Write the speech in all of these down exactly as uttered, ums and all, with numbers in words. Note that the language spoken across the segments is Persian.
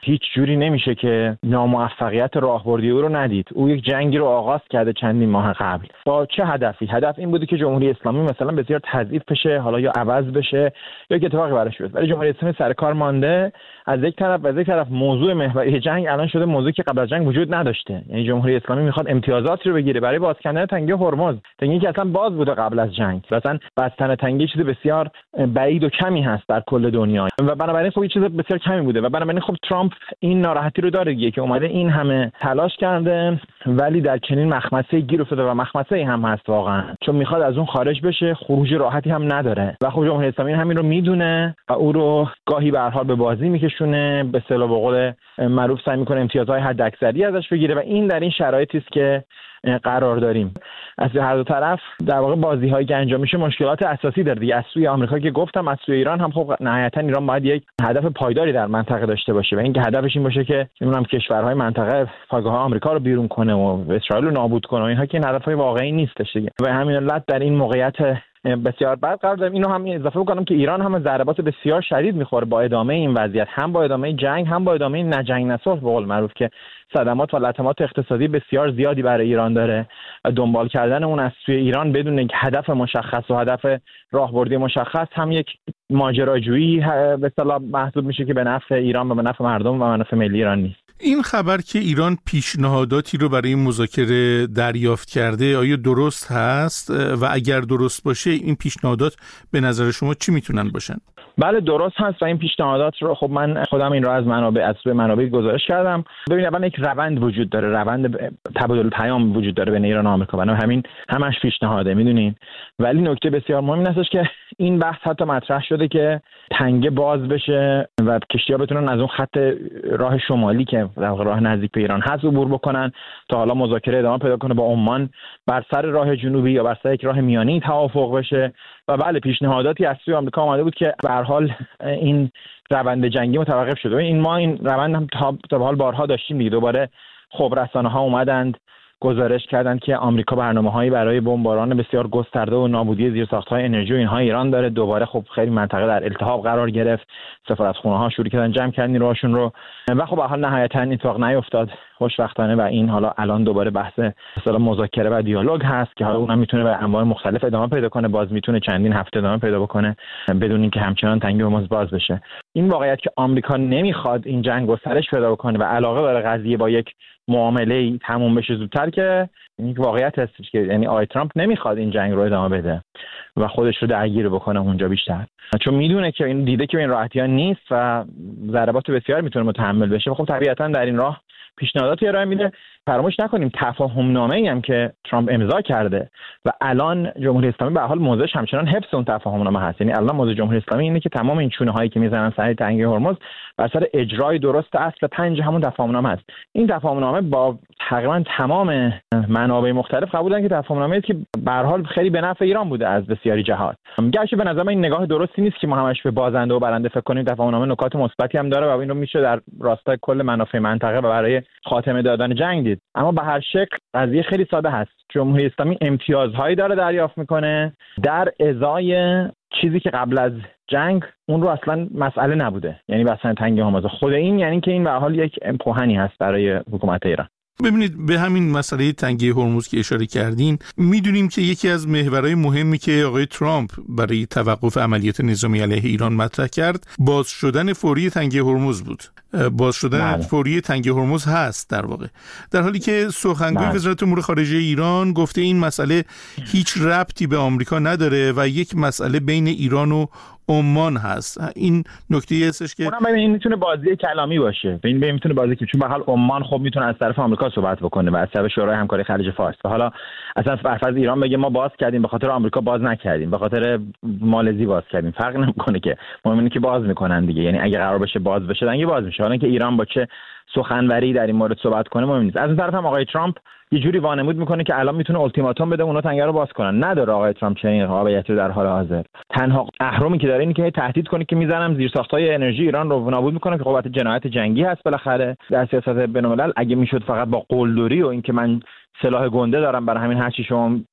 هیچ جوری نمیشه که ناموفقیت راهبردی او رو ندید. او یک جنگی رو آغاز کرده چندین ماه قبل. با چه هدفی؟ هدف این بوده که جمهوری اسلامی مثلا بسیار تضعیف بشه، حالا یا عوض بشه یا یک اتفاقی براش بیفته. ولی جمهوری اسلامی سر کار مانده. از یک طرف و از یک طرف موضوع محوری جنگ الان شده موضوعی که قبل از جنگ وجود نداشته. یعنی جمهوری اسلامی میخواد امتیازات رو بگیره برای باز کردن تنگه هرمز. تنگه‌ای که اصلا باز بوده قبل از جنگ. مثلا بستن تنگه چیز بسیار بعید و کمی هست در کل دنیا و بنابراین خب این چیز بسیار کمی بوده و بنابراین خب ترامپ این ناراحتی رو داره دیگه که اومده این همه تلاش کرده ولی در چنین مخمسه گیر افتاده و مخمسه هم هست واقعا، چون میخواد از اون خارج بشه، خروج راحتی هم نداره و خب جمهوری اسلامی همین رو میدونه و او رو گاهی به هر حال به بازی میکشونه، به اصطلاح به قول معروف سعی میکنه امتیازهای حداکثری ازش بگیره و این در این شرایطی است که قرار داریم. از هر دو طرف در واقع بازی‌هایی که انجام میشه مشکلات اساسی داره دیگه. از سوی آمریکا که گفتم، از سوی ایران هم خب نهایتا ایران باید یک هدف پایداری در منطقه داشته باشه و اینکه هدفش این باشه که نمیدونم کشورهای منطقه پایگاه آمریکا رو بیرون کنه و اسرائیل رو نابود کنه و اینها که این هدفهای واقعی نیستش دیگه. و همین علت در این موقعیت بسیار بد قرار داریم. اینو هم اضافه بکنم که ایران هم ضربات بسیار شدید میخوره با ادامه این وضعیت، هم با ادامه جنگ هم با ادامه نجنگ نصلح به قول معروف که صدمات و لطمات اقتصادی بسیار زیادی برای ایران داره و دنبال کردن اون از سوی ایران بدون یک هدف مشخص و هدف راهبردی مشخص هم یک ماجراجویی به اصطلاح محسوب میشه که به نفع ایران و به نفع مردم و به نفع ملی ایران نیست. این خبر که ایران پیشنهاداتی رو برای مذاکره دریافت کرده آیا درست هست و اگر درست باشه این پیشنهادات به نظر شما چی میتونن باشن؟ بله درست هست و این پیشنهادات رو خب من خودم این رو از منابع از سوی منابع گزارش کردم. ببینید اول یک روند وجود داره، روند تبادل پیام وجود داره بین ایران و آمریکا و همین همش پیشنهاده میدونین. ولی نکته بسیار مهم این هستش که این بحث حتی مطرح شده که تنگه باز بشه و کشتی‌ها بتونن از اون خط راه شمالی که در واقع راه نزدیک به ایران هست عبور بکنن تا حالا مذاکره ادامه پیدا کنه با عمان بر سر راه جنوبی یا بر سر یک راه میانی توافق بشه. و بله پیشنهاداتی از سوی آمریکا آمده بود که به هر حال این روند جنگی متوقف شده. این ما این روند هم تا تا به حال بارها داشتیم دیگه. دوباره خب رسانه‌ها اومدند گزارش کردند که آمریکا برنامه‌هایی برای بمباران بسیار گسترده و نابودی زیرساخت‌های انرژی و اینها ایران داره. دوباره خب خیلی منطقه در التهاب قرار گرفت، سفارتخونه‌ها شروع کردن جمع کردن نیروهاشون رو و خب به حال نهایتاً اتفاق نیفتاد خوشبختانه و این حالا الان دوباره بحث مثلا مذاکره و دیالوگ هست که حالا اونم میتونه به انواع مختلف ادامه پیدا کنه، باز میتونه چندین هفته ادامه پیدا بکنه بدون اینکه همچنان تنگه هرمز باز بشه. این واقعیت که آمریکا نمیخواد این جنگ گسترش پیدا بکنه و علاقه داره قضیه با یک معامله تموم بشه زودتر که این واقعیت هستش که یعنی آقای ترامپ نمیخواد این جنگ رو ادامه بده و خودش رو درگیر بکنه اونجا بیشتر، چون میدونه که این دیده که این راحتی‌ها نیست و ضربات بسیار میتونه متحمل بشه. خب طبیعتاً در این راه پیشنهاداتی ارائه میده. فراموش نکنیم تفاهم نامه‌ای هم که ترامپ امضا کرده و الان جمهوری اسلامی به حال موضعش همچنان حفظ اون تفاهم نامه هست. یعنی الان موضع جمهوری اسلامی اینه که تمام این چونه هایی که میزنن سر تنگه هرمز بر سر اجرای درست اصل پنج همون تفاهم نامه است. این تفاهم نامه با تقریبا تمام منابع مختلف قبول کردن که تفاهم نامه است که به هر حال خیلی به نفع ایران بوده از بسیاری جهات. گرچه به نظر من این نگاه درستی نیست که ما همش به بازنده و برنده فکر کنیم. تفاهم نامه نکات مثبتی هم داره و اینو میشه در راستای کل منافع منطقه و برای خاتمه دادن جنگ دید. اما به هر شکل قضیه خیلی ساده هست. جمهوری اسلامی امتیازهایی داره دریافت میکنه در ازای چیزی که قبل از جنگ اون رو اصلا مسئله نبوده، یعنی بستن تنگه هرمز. خود این یعنی که این به حال یک پوهنی هست برای حکومت ایران. ببینید به همین مسئله تنگه هرمز که اشاره کردین، میدونیم که یکی از محورهای مهمی که آقای ترامپ برای توقف عملیات نظامی علیه ایران مطرح کرد باز شدن فوری تنگه هرمز بود. باز شدن بله. فوری تنگه هرمز هست در واقع، در حالی که سخنگوی بله. وزارت امور خارجه ایران گفته این مسئله هیچ ربطی به آمریکا نداره و یک مسئله بین ایران و عمان هست. این نکته هستش که اونم این میتونه بازی کلامی باشه. این به میتونه بازی که چون به حال عمان خب میتونه از طرف آمریکا صحبت بکنه و از طرف شورای همکاری خلیج فارس. و حالا اصلا فرض ایران بگه ما باز کردیم به خاطر آمریکا باز نکردیم، به خاطر مالزی باز کردیم، فرق نمیکنه که مهم اینه که باز میکنن دیگه. یعنی اگه قرار بشه باز بشه دنگه باز میشه. حالا که ایران با چه سخنوری در این مورد صحبت کنه مهم نیست. از اون طرف هم آقای ترامپ یه جوری وانمود میکنه که الان میتونه التیماتوم بده اونا تنگه رو باز کنن. نداره آقای ترامپ چنین قابلیتی در حال حاضر. تنها اهرمی که داره اینه که تهدید کنه که میزنم زیرساخت‌های انرژی ایران رو نابود میکنه که قوت جنایت جنگی هست بالاخره در سیاست بین‌الملل. اگه میشد فقط با قلدری و اینکه من سلاح گنده دارم برای همین هرچی شما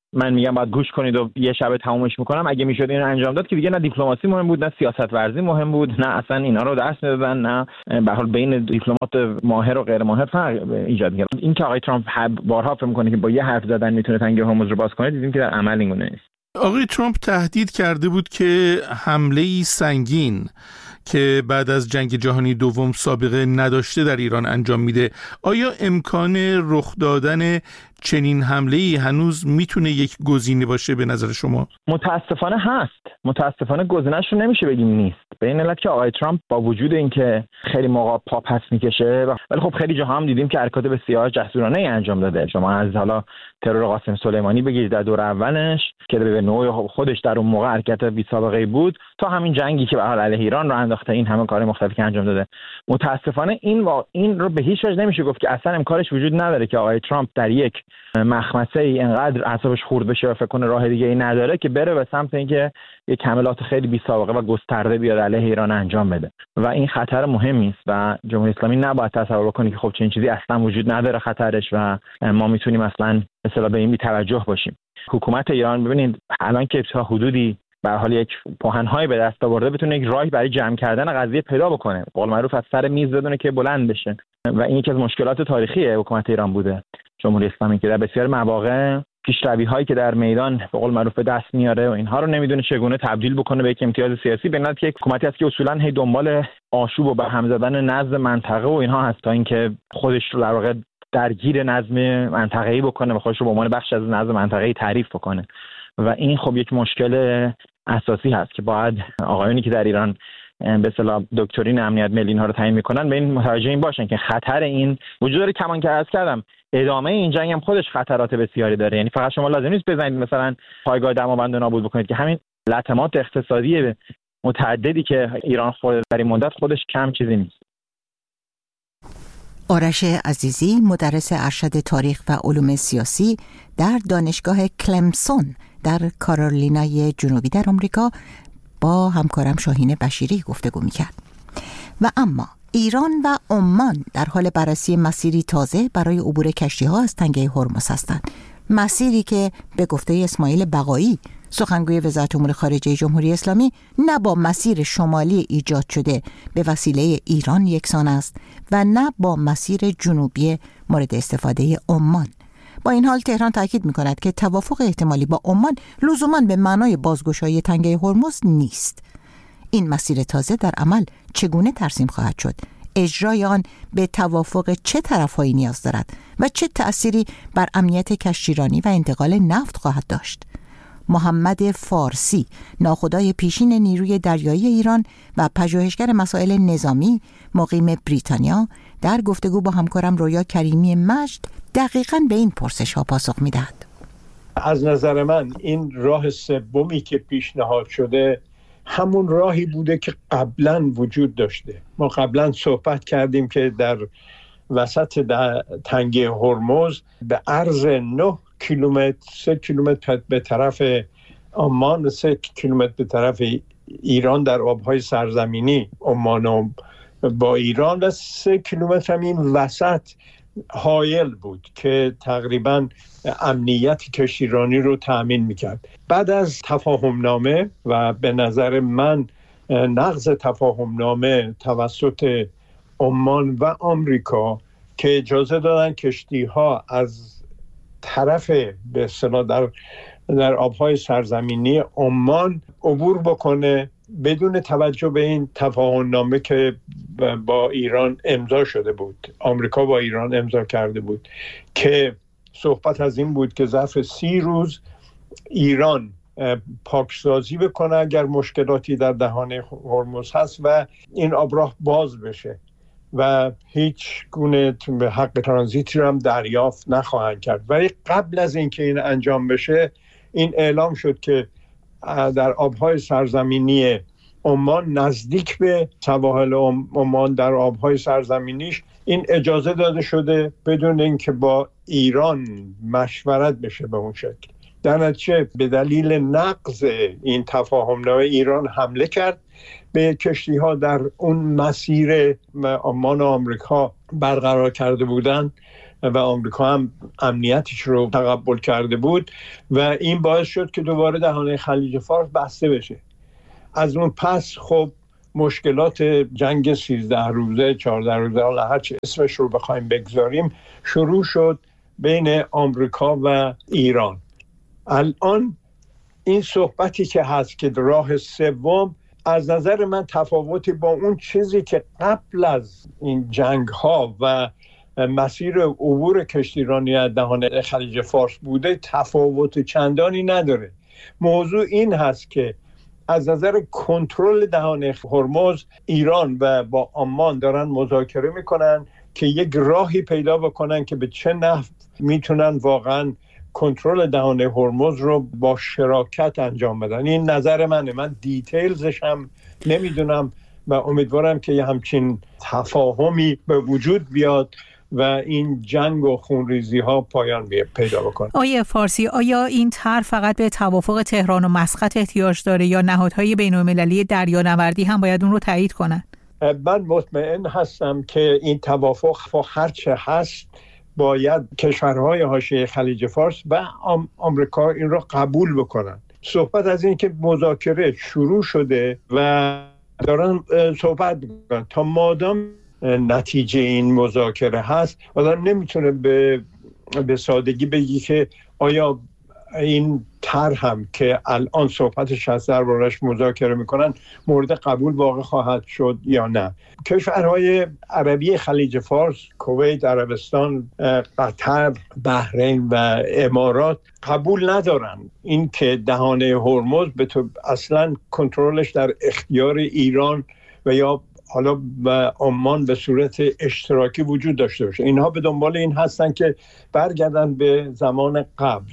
من میگم باید گوش کنید و یه شب تمومش میکنم، اگه میشد این رو انجام داد که دیگه نه دیپلماسی مهم بود، نه سیاست ورزی مهم بود، نه اصلا اینا رو درس میدادن، نه به حال بین دیپلمات ماهر و غیر ماهر فرق ایجاد می‌کرد. این که آقای ترامپ بارها فکر می‌کنه که با یه حرف زدن میتونه تنگه هرمز رو باز کنه، دیدیم که در عمل اینگونه نیست. آقای ترامپ تهدید کرده بود که حمله‌ای سنگین که بعد از جنگ جهانی دوم سابقه نداشته در ایران انجام میده. آیا امکان رخ دادن چنین حمله‌ای هنوز میتونه یک گزینه باشه به نظر شما؟ متاسفانه هست. متاسفانه گزینه‌اش رو نمیشه بگیم نیست. به این علت که آقای ترامپ با وجود اینکه خیلی موقع پا پس میکشه، ولی خب خیلی جاها هم دیدیم که حرکات بسیار جسورانه ای انجام داده. شما از حالا ترور قاسم سلیمانی بگیرید در دور اولش که به نوعی خودش در اون موقع حرکت بی سابقه بود، تا همین جنگی که به حال علیه ایران رو انداخته، این همه کار مختلفی که انجام داده. متاسفانه این و این رو به هیچ وجه نمیشه گفت که اصلا امکانش وجود نداره که آقای ترامپ در یک مخمسه ای انقدر اعصابش خورد بشه و فکر کنه راه دیگه ای نداره که بره به سمت اینکه یک حملات خیلی بی سابقه و گسترده بیاد علیه ایران انجام بده و این خطر مهمی است و جمهوری اسلامی نباید تصور کنه که خب چنین چیزی اصلا وجود نداره خطرش و ما میتونیم اصلا مثلا به این بی توجه باشیم. حکومت ایران ببینید الان که تا حدودی به حال یک پوهن‌های به دست آورده، بتونه یک راهی برای جمع کردن قضیه پیدا بکنه، قول معروف از سر میز بدونه که بلند بشه و این یکی از مشکلات تاریخی حکومت ایران بوده. جمهوری اسلامی که در بسیار مواقع پیشروی‌هایی که در میدان به قول معروف به دست میاره و اینها رو نمیدونه چگونه تبدیل بکنه به یک امتیاز سیاسی، به نظر یک حکومتی است که اصولاً هی دنبال آشوب و به هم زدن نظم منطقه و اینها هست تا اینکه خودش رو در واقع درگیر نظم منطقه‌ای بکنه و خودش رو به عنوان بخش از نظم منطقه‌ای تعریف بکنه و این خب یک مشکل اساسی هست که باید آقایونی که در ایران به اصطلاح دکترین امنیت ملی اینها رو تعیین میکنن به این متوجه این باشن که خطر این وجود داره. کمان که عرض کردم ادامه این جنگ هم خودش خطرات بسیاری داره، یعنی فقط شما لازم نیست بزنید مثلا پایگاه دماوند رو نابود بکنید که همین لطمات اقتصادی متعددی که ایران خورده در این مدت خودش کم چیزی نیست. آرش عزیزی مدرس ارشد تاریخ و علوم سیاسی در دانشگاه کلمسون در کارولینای جنوبی در آمریکا با همکارم شاهین بشیری گفتگو می‌کرد. و اما ایران و عمان در حال بررسی مسیری تازه برای عبور کشتی‌ها از تنگه هرمز هستند. مسیری که به گفته اسماعیل بقایی سخنگوی وزارت امور خارجه جمهوری اسلامی نه با مسیر شمالی ایجاد شده به وسیله ایران یکسان است و نه با مسیر جنوبی مورد استفاده عمان. با این حال تهران تاکید می‌کند که توافق احتمالی با عمان لزوماً به معنای بازگشایی تنگه هرمز نیست. این مسیر تازه در عمل چگونه ترسیم خواهد شد؟ اجرای آن به توافق چه طرف‌هایی نیاز دارد و چه تأثیری بر امنیت کشتیرانی و انتقال نفت خواهد داشت؟ محمد فارسی، ناخدای پیشین نیروی دریایی ایران و پژوهشگر مسائل نظامی مقیم بریتانیا، در گفتگو با همکارم رویا کریمی مجد دقیقاً به این پرسش ها پاسخ می‌دهد. از نظر من این راه سومی که پیشنهاد شده همون راهی بوده که قبلا وجود داشته. ما قبلا صحبت کردیم که در وسط تنگه هرمز به عرض نه کیلومتر، سه کیلومتر به طرف عمان، سه کیلومتر به طرف ایران در آبهای سرزمینی عمان با ایران و سه کیلومتر هم این وسط حایل بود که تقریباً امنیت کشتیرانی رو تأمین میکرد. بعد از تفاهمنامه و به نظر من نقض تفاهمنامه توسط عمان و آمریکا که اجازه دادن کشتی‌ها از طرف به اصطلاح در در آبهای سرزمینی عمان عبور بکنه بدون توجه به این تفاهمنامه که با ایران امضا شده بود، آمریکا با ایران امضا کرده بود که صحبت از این بود که ظرف سی روز ایران پاکسازی بکنه اگر مشکلاتی در دهان هرمز هست و این آبراه باز بشه و هیچ گونه حق ترانزیتی رو هم دریافت نخواهند کرد. ولی قبل از اینکه این انجام بشه این اعلام شد که در آبهای سرزمینی عمان نزدیک به سواحل عمان در آبهای سرزمینیش این اجازه داده شده بدون اینکه با ایران مشورت بشه به اون شکل. در نتیجه به دلیل نقض این تفاهمنامه ایران حمله کرد به کشتی ها در اون مسیر عمان و آمریکا برقرار کرده بودند و آمریکا هم امنیتش رو تقبل کرده بود و این باعث شد که دوباره دهانه خلیج فارس بسته بشه. از اون پس خب مشکلات جنگ سیزده روزه چهارده روزه حالا هر چی اسمش رو بخوایم بگذاریم شروع شد بین آمریکا و ایران. الان این صحبتی که هست که راه سوم از نظر من تفاوتی با اون چیزی که قبل از این جنگ ها و مسیر عبور کشتیرانی از دهانه خلیج فارس بوده تفاوت چندانی نداره. موضوع این هست که از نظر کنترل دهانه هرمز ایران و با عمان دارن مذاکره میکنن که یک راهی پیدا بکنن که به چه نحو میتونن واقعا کنترل دهانه هرمز رو با شراکت انجام بدن. این نظر منه، من دیتیلزش هم نمیدونم و امیدوارم که یه همچین تفاهمی به وجود بیاد و این جنگ و خونریزی ها پایان پیدا بکنه. آیه فارسی، آیا این طرح فقط به توافق تهران و مسقط احتیاج داره یا نهادهای بین‌المللی دریانوردی هم باید اون رو تایید کنن؟ من مطمئن هستم که این توافق هرچه هست باید کشورهای حاشیه خلیج فارس و آمریکا این رو قبول بکنن. صحبت از این که مذاکره شروع شده و دارن صحبت میکنن تا مادام نتیجه این مذاکره هست آدم نمیتونه به به سادگی بگی که آیا این طرح هم که الان صحبتش هست دربارش مذاکره میکنن مورد قبول واقع خواهد شد یا نه. کشورهای عربی خلیج فارس، کویت، عربستان، قطر، بحرین و امارات قبول ندارن این که دهانه هرمز به تو اصلا کنترلش در اختیار ایران و یا حالا و عمان به صورت اشتراکی وجود داشته باشه. اینها به دنبال این هستن که برگردن به زمان قبل.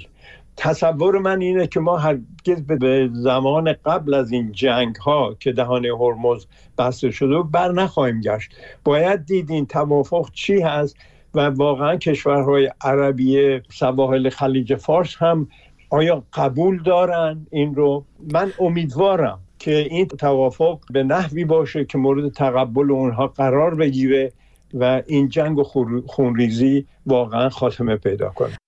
تصور من اینه که ما هرگز به زمان قبل از این جنگ ها که دهانه هرمز بسته شده بر نخواهیم گشت. باید دید این توافق چی هست و واقعا کشورهای عربی سواحل خلیج فارس هم آیا قبول دارن این رو. من امیدوارم که این توافق به نحوی باشه که مورد تقبل اونها قرار بگیره و این جنگ و خونریزی واقعا خاتمه پیدا کنه.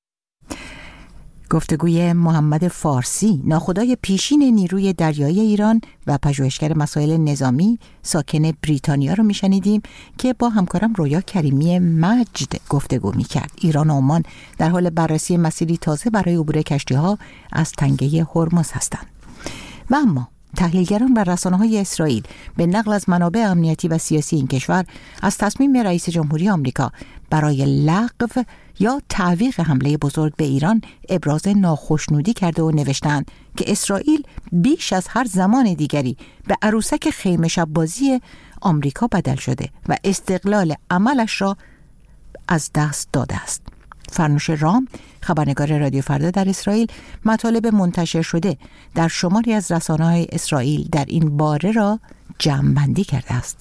گفتگوی محمد فارسی، ناخدای پیشین نیروی دریایی ایران و پژوهشگر مسائل نظامی ساکن بریتانیا رو میشنیدیم که با همکارم رویا کریمی مجد گفتگو میکرد. ایران و عمان در حال بررسی مسیری تازه برای عبور کشتی‌ها از تنگه هرمز هستند. و اما تحلیلگران و رسانه‌های اسرائیل به نقل از منابع امنیتی و سیاسی این کشور از تصمیم رئیس جمهوری آمریکا برای لغو یا تعویق حمله بزرگ به ایران ابراز ناخشنودی کرده و نوشتند که اسرائیل بیش از هر زمان دیگری به عروسک خیمه شب بازی آمریکا بدل شده و استقلال عملش را از دست داده است. فرنوش رام، خبرنگار رادیو فردا در اسرائیل، مطالب منتشر شده در شماری از رسانه‌های اسرائیل در این باره را جمع‌بندی کرده است.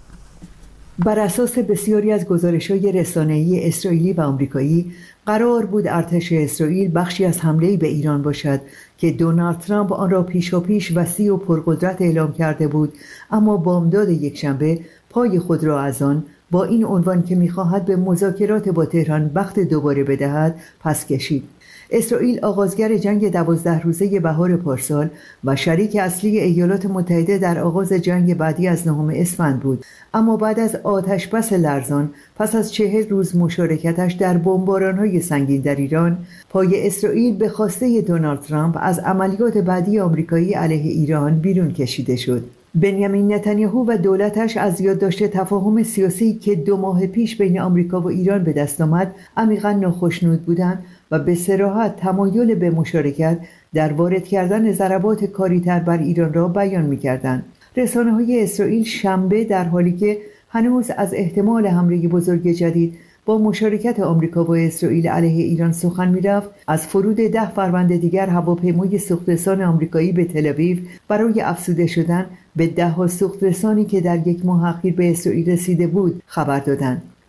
بر اساس بسیاری از گزارش‌های رسانه‌ای اسرائیلی و آمریکایی قرار بود ارتش اسرائیل بخشی از حمله به ایران باشد که دونالد ترامپ آن را پیشاپیش وسیع و پرقدرت اعلام کرده بود، اما بامداد یکشنبه پای خود را از آن با این عنوان که می‌خواهد به مذاکرات با تهران بخت دوباره بدهد پس کشید. اسرائیل آغازگر جنگ دوازده روزه بهار پارسال و شریک اصلی ایالات متحده در آغاز جنگ بعدی از نهم اسفند بود، اما بعد از آتشبس لرزان پس از چهل روز مشارکتش در بمباران‌های سنگین در ایران، پای اسرائیل به خواسته دونالد ترامپ از عملیات بعدی آمریکایی علیه ایران بیرون کشیده شد. بنیامین نتانیاهو و دولتش از یادداشت تفاهم سیاسی که دو ماه پیش بین آمریکا و ایران به دست آمد عمیقاً ناخشنود بودند و به صراحت تمایل به مشارکت در وارد کردن ضربات کاری‌تر بر ایران را بیان می‌کردند. رسانه‌های اسرائیل شنبه در حالی که هنوز از احتمال حمله بزرگ جدید با مشارکت آمریکا و اسرائیل علیه ایران سخن می‌رفت، از فرود ده فروند دیگر هواپیمای سوخترسان آمریکایی به تل‌آویو برای افزوده شدن به ده ها سوخترسانی که در یک ماه اخیر به اسرائیل رسیده بود خبر دادند.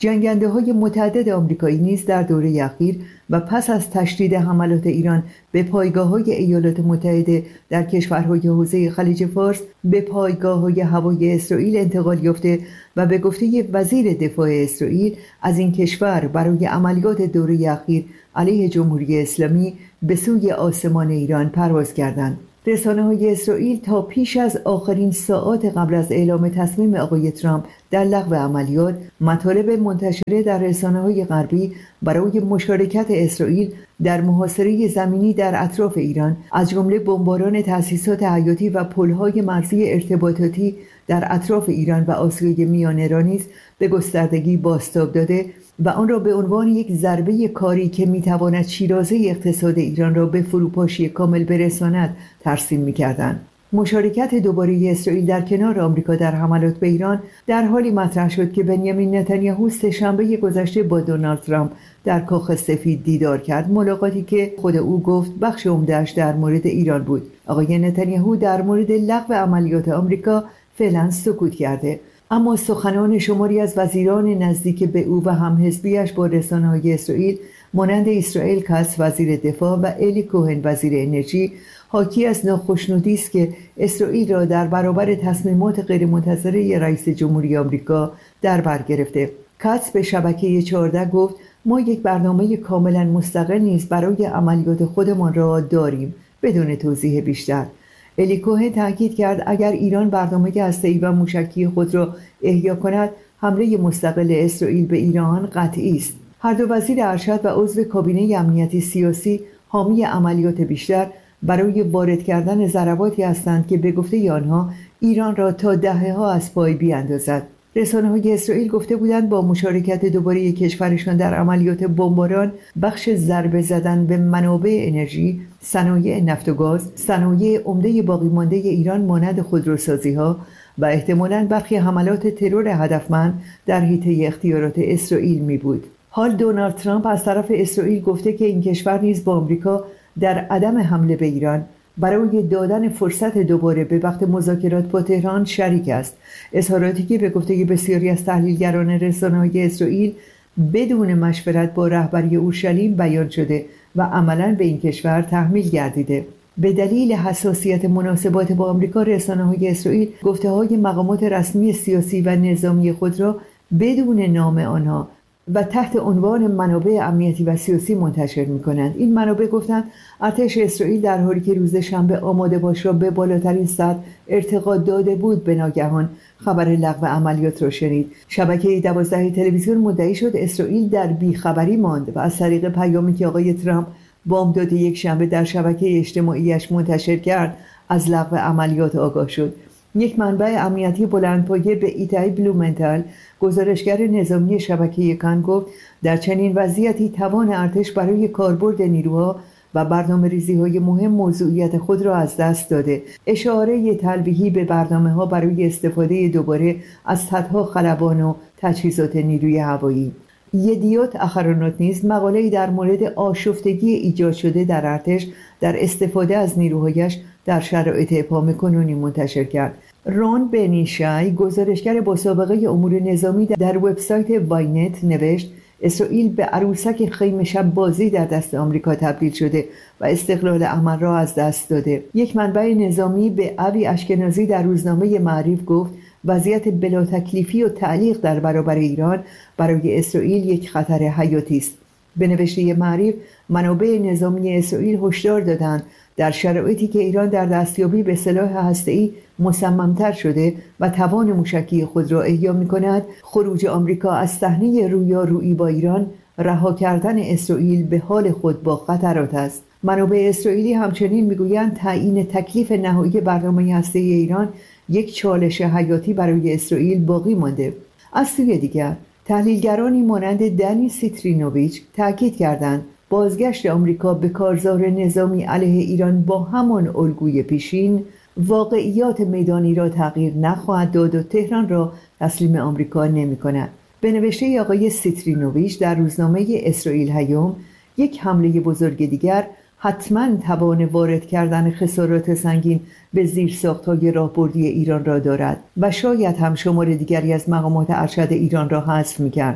جنگنده‌های متعدد آمریکایی نیز در دوره اخیر و پس از تشدید حملات ایران به پایگاه‌های ایالات متحده در کشورهای حوزه خلیج فارس به پایگاه‌های هوایی اسرائیل انتقال یافته و به گفته وزیر دفاع اسرائیل از این کشور برای عملیات دوره اخیر علیه جمهوری اسلامی به سوی آسمان ایران پرواز کردند. رسانه‌های اسرائیل تا پیش از آخرین ساعات قبل از اعلام تصمیم آقای ترامپ در لغو عملیات، مطالب منتشره در رسانه‌های غربی برای مشارکت اسرائیل در محاصره زمینی در اطراف ایران، از جمله بمباران تأسیسات حیاتی و پل‌های مرزی ارتباطاتی در اطراف ایران و آسیای میانه را نیز به گستردگی بازتاب داده و آن را به عنوان یک ضربه کاری که میتواند شیرازه اقتصاد ایران را به فروپاشی کامل برساند ترسیم می‌کردند. مشارکت دوباره اسرائیل در کنار آمریکا در حملات به ایران در حالی مطرح شد که بنیامین نتانیاهو سه‌شنبه گذشته با دونالد ترامپ در کاخ سفید دیدار کرد، ملاقاتی که خود او گفت بخش عمده‌اش در مورد ایران بود. آقای نتانیاهو در مورد لغو عملیات آمریکا فعلا سکوت کرده، اما سخنان شماری از وزیران نزدیک به او و همحزبیش با رسانه‌های اسرائیل مانند اسرائیل کاتس وزیر دفاع و الی کوهن وزیر انرژی حاکی از ناخشنودی است که اسرائیل را در برابر تصمیمات غیرمنتظره رئیس جمهوری آمریکا در بر گرفته. کاتس به شبکه چهارده گفت ما یک برنامه کاملا مستقل نیز برای عملیات خودمان را داریم بدون توضیح بیشتر. الی کوهن تاکید کرد اگر ایران برنامه هسته‌ای و موشکی خود را احیا کند، حمله مستقل اسرائیل به ایران قطعی است. هر دو وزیر ارشد و عضو کابینه امنیتی سیاسی حامی عملیات بیشتر برای وارد کردن ضرباتی هستند که به گفته آنها ایران را تا دهه‌ها از پای بیاندازد. رسانه‌های اسرائیل گفته بودند با مشارکت دوباره کشورشان در عملیات بمباران، بخش ضربه زدن به منابع انرژی، صنایع نفت و گاز، صنایع عمده باقی مانده ایران مانند خودروسازی‌ها و احتمالاً برخی حملات ترور هدفمند در حیطه اختیارات اسرائیل می بود. حال دونالد ترامپ از طرف اسرائیل گفته که این کشور نیز با آمریکا در عدم حمله به ایران برای دادن فرصت دوباره به وقت مذاکرات با تهران شریک است. اظهاراتی که به گفته بسیاری از تحلیلگران رسانه‌های اسرائیل بدون مشورت با رهبری اورشلیم بیان شده و عملاً به این کشور تحمیل گردیده. به دلیل حساسیت مناسبات با آمریکا، رسانه‌های اسرائیل گفته‌های مقامات رسمی سیاسی و نظامی خود را بدون نام آنها و تحت عنوان منابع امنیتی و سیاسی منتشر می‌کنند. این منابع گفتند ارتش اسرائیل در حالی که روز شنبه آماده باش را به بالاترین سطح ارتقا داده بود، به ناگهان خبر لغو عملیات را شنید. شبکه دوازده تلویزیون مدعی شد اسرائیل در بیخبری ماند و از طریق پیامی که آقای ترامپ بامداد یک شنبه در شبکه اجتماعیش منتشر کرد از لغو عملیات آگاه شد. یک منبع امنیتی بلندپایه به ایتای بلومنتال، گزارشگر نظامی شبکه کان، گفت در چنین وضعیتی توان ارتش برای کاربرد نیروها و برنامه‌ریزی‌های مهم موضوعیت خود را از دست داده. اشاره تلویحی به برنامه‌ها برای استفاده دوباره از صدها خلبان و تجهیزات نیروی هوایی. یدیوت اخرانوت نیز مقاله‌ای در مورد آشفتگی ایجاد شده در ارتش در استفاده از نیروهایش در شرایط ابهام کنونی منتشر کرد. رون بنیشای، گزارشگر با سابقه امور نظامی، در وبسایت واینت نوشت اسرائیل به عروسک خیمه شب بازی در دست آمریکا تبدیل شده و استقلال عمل را از دست داده. یک منبع نظامی به اوی اشکنازی در روزنامه معریف گفت وضعیت بلا تکلیفی و تعلیق در برابر ایران برای اسرائیل یک خطر حیاتی است. به نوشته معریف، منابع نظامی اسرائیل هشدار دادند در شرایطی که ایران در دستیابی به سلاح هسته‌ای مصمم‌تر شده و توان موشکی خود را احیا می‌کند، خروج آمریکا از صحنه رویارویی با ایران، رها کردن اسرائیل به حال خود با خطرات است. منابع اسرائیلی همچنین می‌گویند تعیین تکلیف نهایی برنامه هسته‌ای ایران یک چالش حیاتی برای اسرائیل باقی مانده. از سوی دیگر، تحلیلگرانی مانند دنی سیترینوویچ تاکید کردند بازگشت آمریکا به کارزار نظامی علیه ایران با همان الگوی پیشین واقعیات میدانی را تغییر نخواهد داد و تهران را تسلیم آمریکا نمی‌کند. به نوشته آقای سیترینوویچ در روزنامه اسرائیل هیوم، یک حمله بزرگ دیگر حتما توان وارد کردن خسارات سنگین به زیرساخت‌های راهبردی ایران را دارد و شاید هم شمار دیگری از مقامات ارشد ایران را حذف می‌کرد.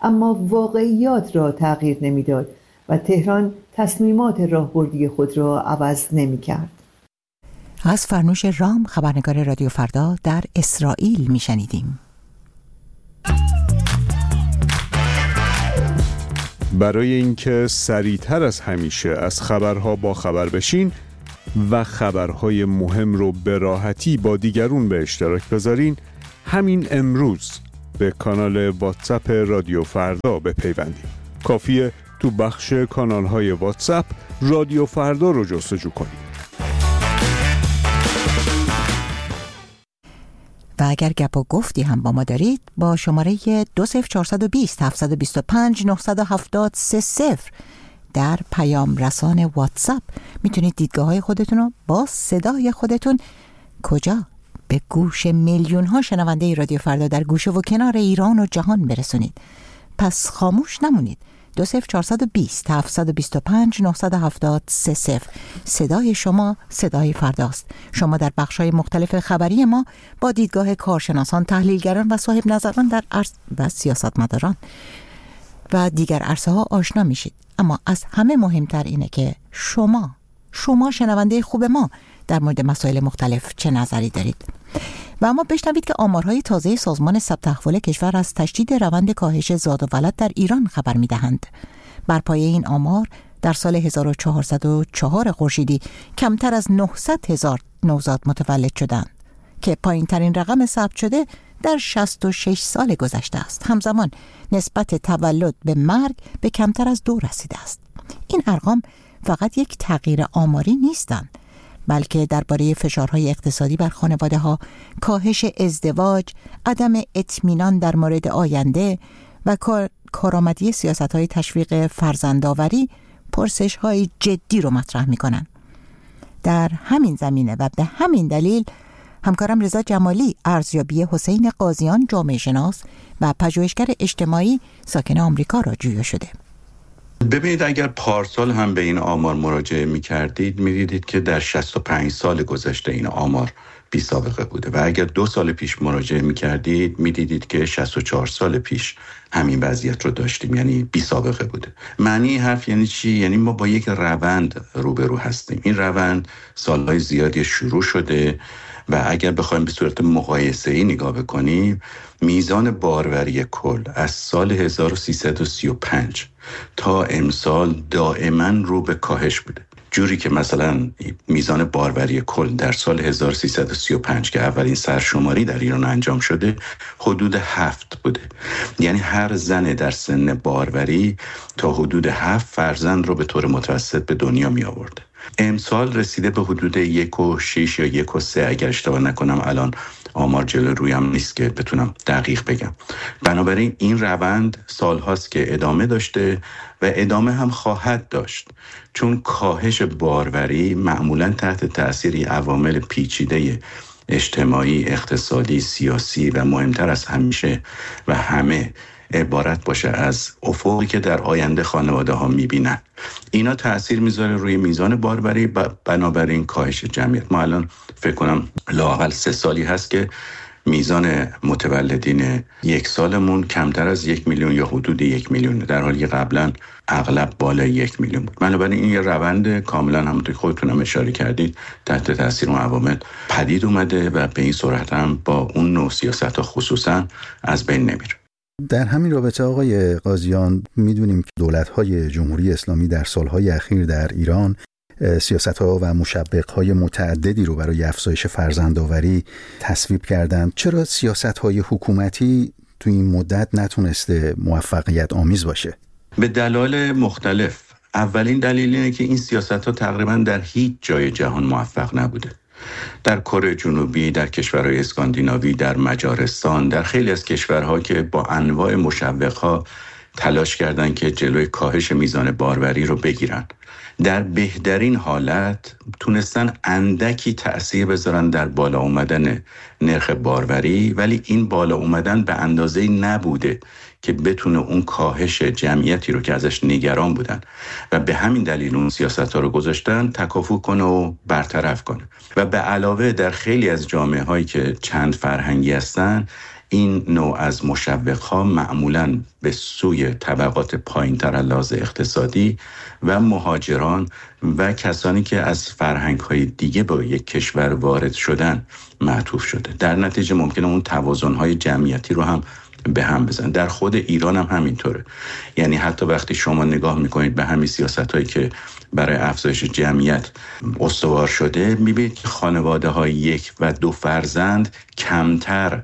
اما واقعیات را تغییر نمیداد و تهران تصمیمات راهبردی خود را عوض نمی‌کرد. از فرنوش رام، خبرنگار رادیو فردا در اسرائیل میشنیدیم. برای اینکه سریعتر از همیشه از خبرها با خبر بشین و خبرهای مهم رو به راحتی با دیگرون به اشتراک بذارین، همین امروز به کانال واتساپ رادیو فردا بپیوندید. کافیه تو بخش کانال‌های واتساپ رادیو فردا رو جستجو کنید. و اگر گپ و گفتی هم با ما دارید، با شماره دو صفر چهار دو صفر هفت دو پنج نه هفت صفر سه صفر در پیام رسان واتساپ میتونید دیدگاه های خودتون رو با صدای خودتون کجا؟ به گوش میلیون ها شنونده رادیو فردا در گوشه و کنار ایران و جهان برسونید. پس خاموش نمونید. دو صفر چهار دو صفر هفت دو پنج نه هفت سه صفر. صدای شما صدای فرداست. شما در بخش‌های مختلف خبری ما با دیدگاه کارشناسان، تحلیلگران و صاحب نظران در عرصه و سیاستمداران و دیگر عرصه‌ها آشنا میشید. اما از همه مهمتر اینه که شما شما شنونده خوب ما در مورد مسائل مختلف چه نظری دارید. و اما بشنوید که آمارهای تازه سازمان ثبت احوال کشور از تشدید روند کاهش زاد و ولد در ایران خبر می‌دهند. بر پایه این آمار در سال هزار و چهارصد و چهار خورشیدی کمتر از نهصد هزار نوزاد متولد شدند که پایین‌ترین رقم ثبت شده در شصت و شش سال گذشته است. همزمان نسبت تولد به مرگ به کمتر از دو رسیده است. این ارقام فقط یک تغییر آماری نیستند، بلکه درباره فشارهای اقتصادی بر خانواده‌ها، کاهش ازدواج، عدم اطمینان در مورد آینده و کار کارآمدی سیاست‌های تشویق فرزندآوری پرسش‌های جدی رو مطرح می‌کنند. در همین زمینه و به همین دلیل همکارم رضا جمالی ارزیابی حسین قاضیان، جامعه شناس و پژوهشگر اجتماعی ساکن آمریکا را جویا شده. ببینید، اگر پارسال هم به این آمار مراجعه می کردید می دیدید که در شصت و پنج سال گذشته این آمار بی سابقه بوده و اگر دو سال پیش مراجعه می کردید می دیدید که شصت و چهار سال پیش همین وضعیت رو داشتیم، یعنی بی سابقه بوده. معنی حرف یعنی چی؟ یعنی ما با یک روند روبرو هستیم. این روند سالهای زیادی شروع شده و اگر بخوایم به صورت مقایسه‌ای نگاه بکنیم، میزان باروری کل از سال هزار و سیصد و سی و پنج تا امسال دائما رو به کاهش بوده. جوری که مثلا میزان باروری کل در سال هزار و سیصد و سی و پنج که اولین سرشماری در ایران انجام شده حدود هفت بوده. یعنی هر زن در سن باروری تا حدود هفت فرزند رو به طور متوسط به دنیا می آورده. امسال رسیده به حدود یک و شیش یا یک و سه، اگر اشتباه نکنم. الان آمار جلو رویم نیست که بتونم دقیق بگم. بنابراین این روند سالهاست که ادامه داشته و ادامه هم خواهد داشت، چون کاهش باروری معمولاً تحت تأثیر عوامل پیچیده اجتماعی، اقتصادی، سیاسی و مهمتر از همیشه و همه عبارت باشه از افقی که در آینده خانواده ها میبینن. اینا تأثیر میذاره روی میزان باروری و بنابراین کاهش جمعیت. ما الان فکر کنم لااقل سه سالی هست که میزان متولدین یک سالمون کمتر از یک میلیون یا حدود یک میلیون، در حالی که قبلا اغلب بالای یک میلیون بود. بنابراین این یه روند کاملا همونطور که خودتونم اشاره کردید تحت تاثیر اون عوامل پدید اومده و به این صورت هم با اون نوع سیاست ها خصوصا از بین نمیره. در همین رابطه آقای قاضیان، میدونیم که دولت‌های جمهوری اسلامی در سالهای اخیر در ایران سیاست‌ها و مشوق‌های متعددی رو برای افزایش فرزندآوری تصویب کردند. چرا سیاست‌های حکومتی تو این مدت نتونسته موفقیت آمیز باشه؟ به دلایل مختلف. اولین دلیل اینه که این سیاست‌ها تقریباً در هیچ جای جهان موفق نبوده. در کره جنوبی، در کشورهای اسکاندیناوی، در مجارستان، در خیلی از کشورها که با انواع مشوق‌ها تلاش کردند که جلوی کاهش میزان باروری رو بگیرن، در بهترین حالت تونستن اندکی تأثیر بذارن در بالا اومدن نرخ باروری، ولی این بالا اومدن به اندازه‌ای نبوده که بتونه اون کاهش جمعیتی رو که ازش نگران بودن و به همین دلیل اون سیاست‌ها رو گذاشتن تکافو کنه و برطرف کنه. و به علاوه در خیلی از جامعه هایی که چند فرهنگی هستن، این نوع از مشوق‌ها معمولاً به سوی طبقات پایین‌تر از لحاظ اقتصادی و مهاجران و کسانی که از فرهنگ‌های دیگه با یک کشور وارد شدن معطوف شده. در نتیجه ممکنه اون توازن‌های جمعیتی رو هم به هم بزن. در خود ایران هم همینطوره. یعنی حتی وقتی شما نگاه میکنید به همین سیاست‌هایی که برای افزایش جمعیت استوار شده، میبینید که خانواده‌های یک و دو فرزند کمتر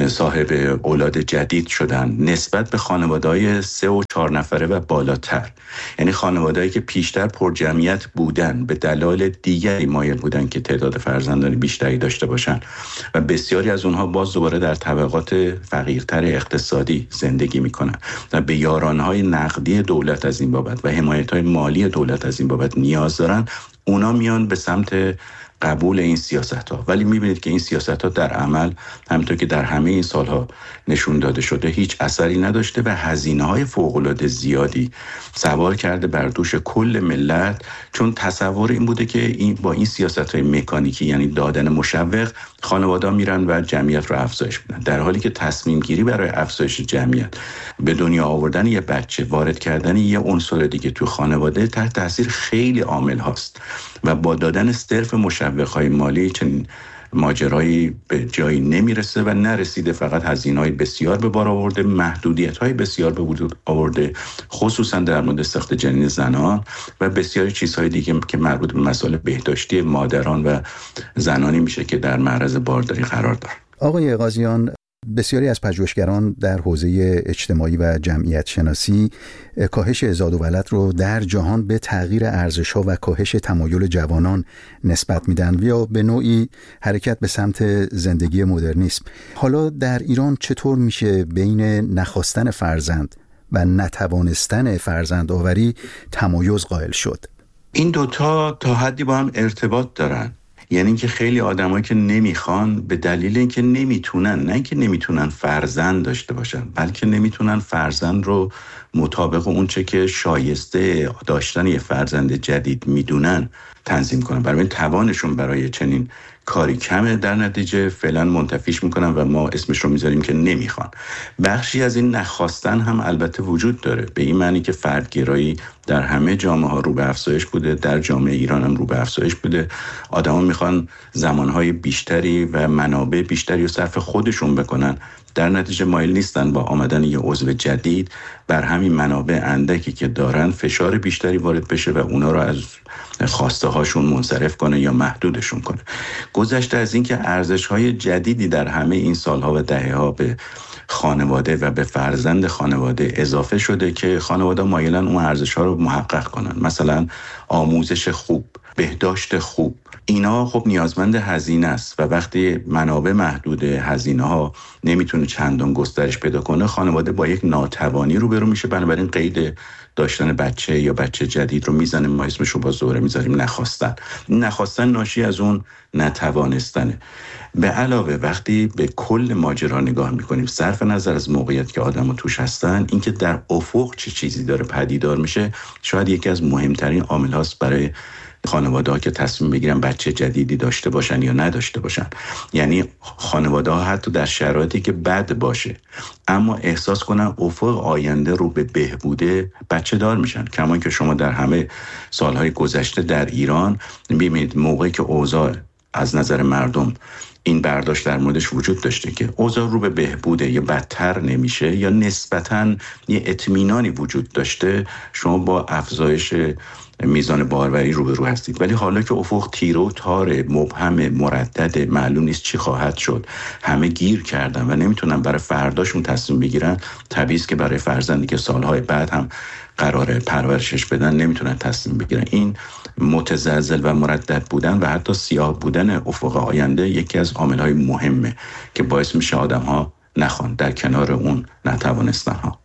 صاحب اولاد جدید شدن نسبت به خانواده‌های سه و چهار نفره و بالاتر. یعنی خانواده‌ای که پیشتر پر جمعیت بودن به دلایل دیگری مایل بودن که تعداد فرزندان بیشتری داشته باشن و بسیاری از اونها باز دوباره در طبقات فقیرتر اقتصادی زندگی میکنن و به یارانه‌های نقدی دولت از این بابت و حمایت‌های مالی دولت از این بابت نیاز دارن، اونا میان به سمت قبول این سیاست ها. ولی میبینید که این سیاست ها در عمل همونطور که در همه این سالها نشون داده شده هیچ اثری نداشته و هزینه های فوق‌العاده زیادی سوار کرده بر دوش کل ملت، چون تصور این بوده که این با این سیاست های مکانیکی یعنی دادن مشوق خانواده میرن و جمعیت رو افزایش میدن، در حالی که تصمیم گیری برای افزایش جمعیت، به دنیا آوردن یه بچه، وارد کردن یه عنصر دیگه تو خانواده تحت تاثیر خیلی عامل هاست و با دادن صرف مشوق‌های مالی چنین ماجرایی به جایی نمیرسه و نرسیده، فقط هزینه‌های بسیار به بار آورده، محدودیت‌های بسیار به وجود آورده، خصوصا در مورد ساخت جنین زنان و بسیاری چیزهای دیگه که مربوط به مسائل بهداشتی مادران و زنانی میشه که در معرض بارداری قرار دارن. آقای قاضیان، بسیاری از پژوهشگران در حوزه اجتماعی و جمعیت شناسی کاهش زاد و ولد رو در جهان به تغییر ارزش‌ها و کاهش تمایل جوانان نسبت میدن یا به نوعی حرکت به سمت زندگی مدرنیسم. حالا در ایران چطور میشه بین نخواستن فرزند و نتوانستن فرزند آوری تمایز قائل شد؟ این دوتا تا حدی با هم ارتباط دارن. یعنی اینکه خیلی آدمایی که نمیخوان به دلیل اینکه نمیتونن، نه اینکه نمیتونن فرزند داشته باشن، بلکه نمیتونن فرزند رو مطابق اون چه که شایسته داشتن یه فرزند جدید میدونن تنظیم کنن. برای این توانشون برای چنین کاری کمه، در نتیجه فعلا منتفیش میکنن و ما اسمش رو میذاریم که نمیخوان. بخشی از این نخواستن هم البته وجود داره، به این معنی که فردگرایی در همه جامعه ها رو به افزایش بوده، در جامعه ایران هم رو به افزایش بوده. آدما میخوان زمانهای بیشتری و منابع بیشتری رو صرف خودشون بکنن، در نتیجه مایل نیستن با آمدن یه عضو جدید بر همین منابع اندکی که دارن فشار بیشتری وارد بشه و اونا رو از خواسته هاشون منصرف کنه یا محدودشون کنه. گذشته از این که ارزش‌های جدیدی در همه این سالها و دهه‌ها به خانواده و به فرزند خانواده اضافه شده که خانواده مایلن اون ارزش‌ها رو محقق کنن، مثلا آموزش خوب، بهداشت خوب. اینا خب نیازمند هزینه است و وقتی منابع محدود، هزینه ها نمیتونه چندان گسترش پیدا کنه، خانواده با یک ناتوانی روبرو میشه. بنابراین قید داشتن بچه یا بچه جدید رو میزنه، ما اسمش رو با زوره میذاریم نخواستن. نخواستن ناشی از اون نتوانستنه. به علاوه وقتی به کل ماجرا نگاه میکنیم صرف نظر از موقعیت که آدم توش هستن، اینکه در افق چه چیزی داره پدیدار میشه شاید یکی از مهمترین عامل هاست برای خانواده ها که تصمیم بگیرن بچه جدیدی داشته باشن یا نداشته باشن. یعنی خانواده ها حتی در شرایطی که بد باشه اما احساس کنن افق آینده رو به بهبوده بچه دار میشن. کما که شما در همه سالهای گذشته در ایران میبینید موقعی که اوضاع از نظر مردم این برداشت در موردش وجود داشته که اوضاع رو به بهبوده یا بدتر نمیشه یا نسبتاً یه اطمینانی وجود داشته، شما با افزایش میزان باروری روبرو هستید. ولی حالا که افق تیره و تاره، مبهم، مردد، معلوم نیست چی خواهد شد، همه گیر کردن و نمیتونن برای فرداشون تصمیم بگیرن، طبیعیه که برای فرزندی که سالهای بعد هم قراره پرورشش بدن نمیتونن تصمیم بگیرن. این متزلزل و مردد بودن و حتی سیاه بودن افق آینده یکی از عامل‌های مهمه که باعث میشه آدم‌ها نخوان، در کنار اون نتوانستن‌ها.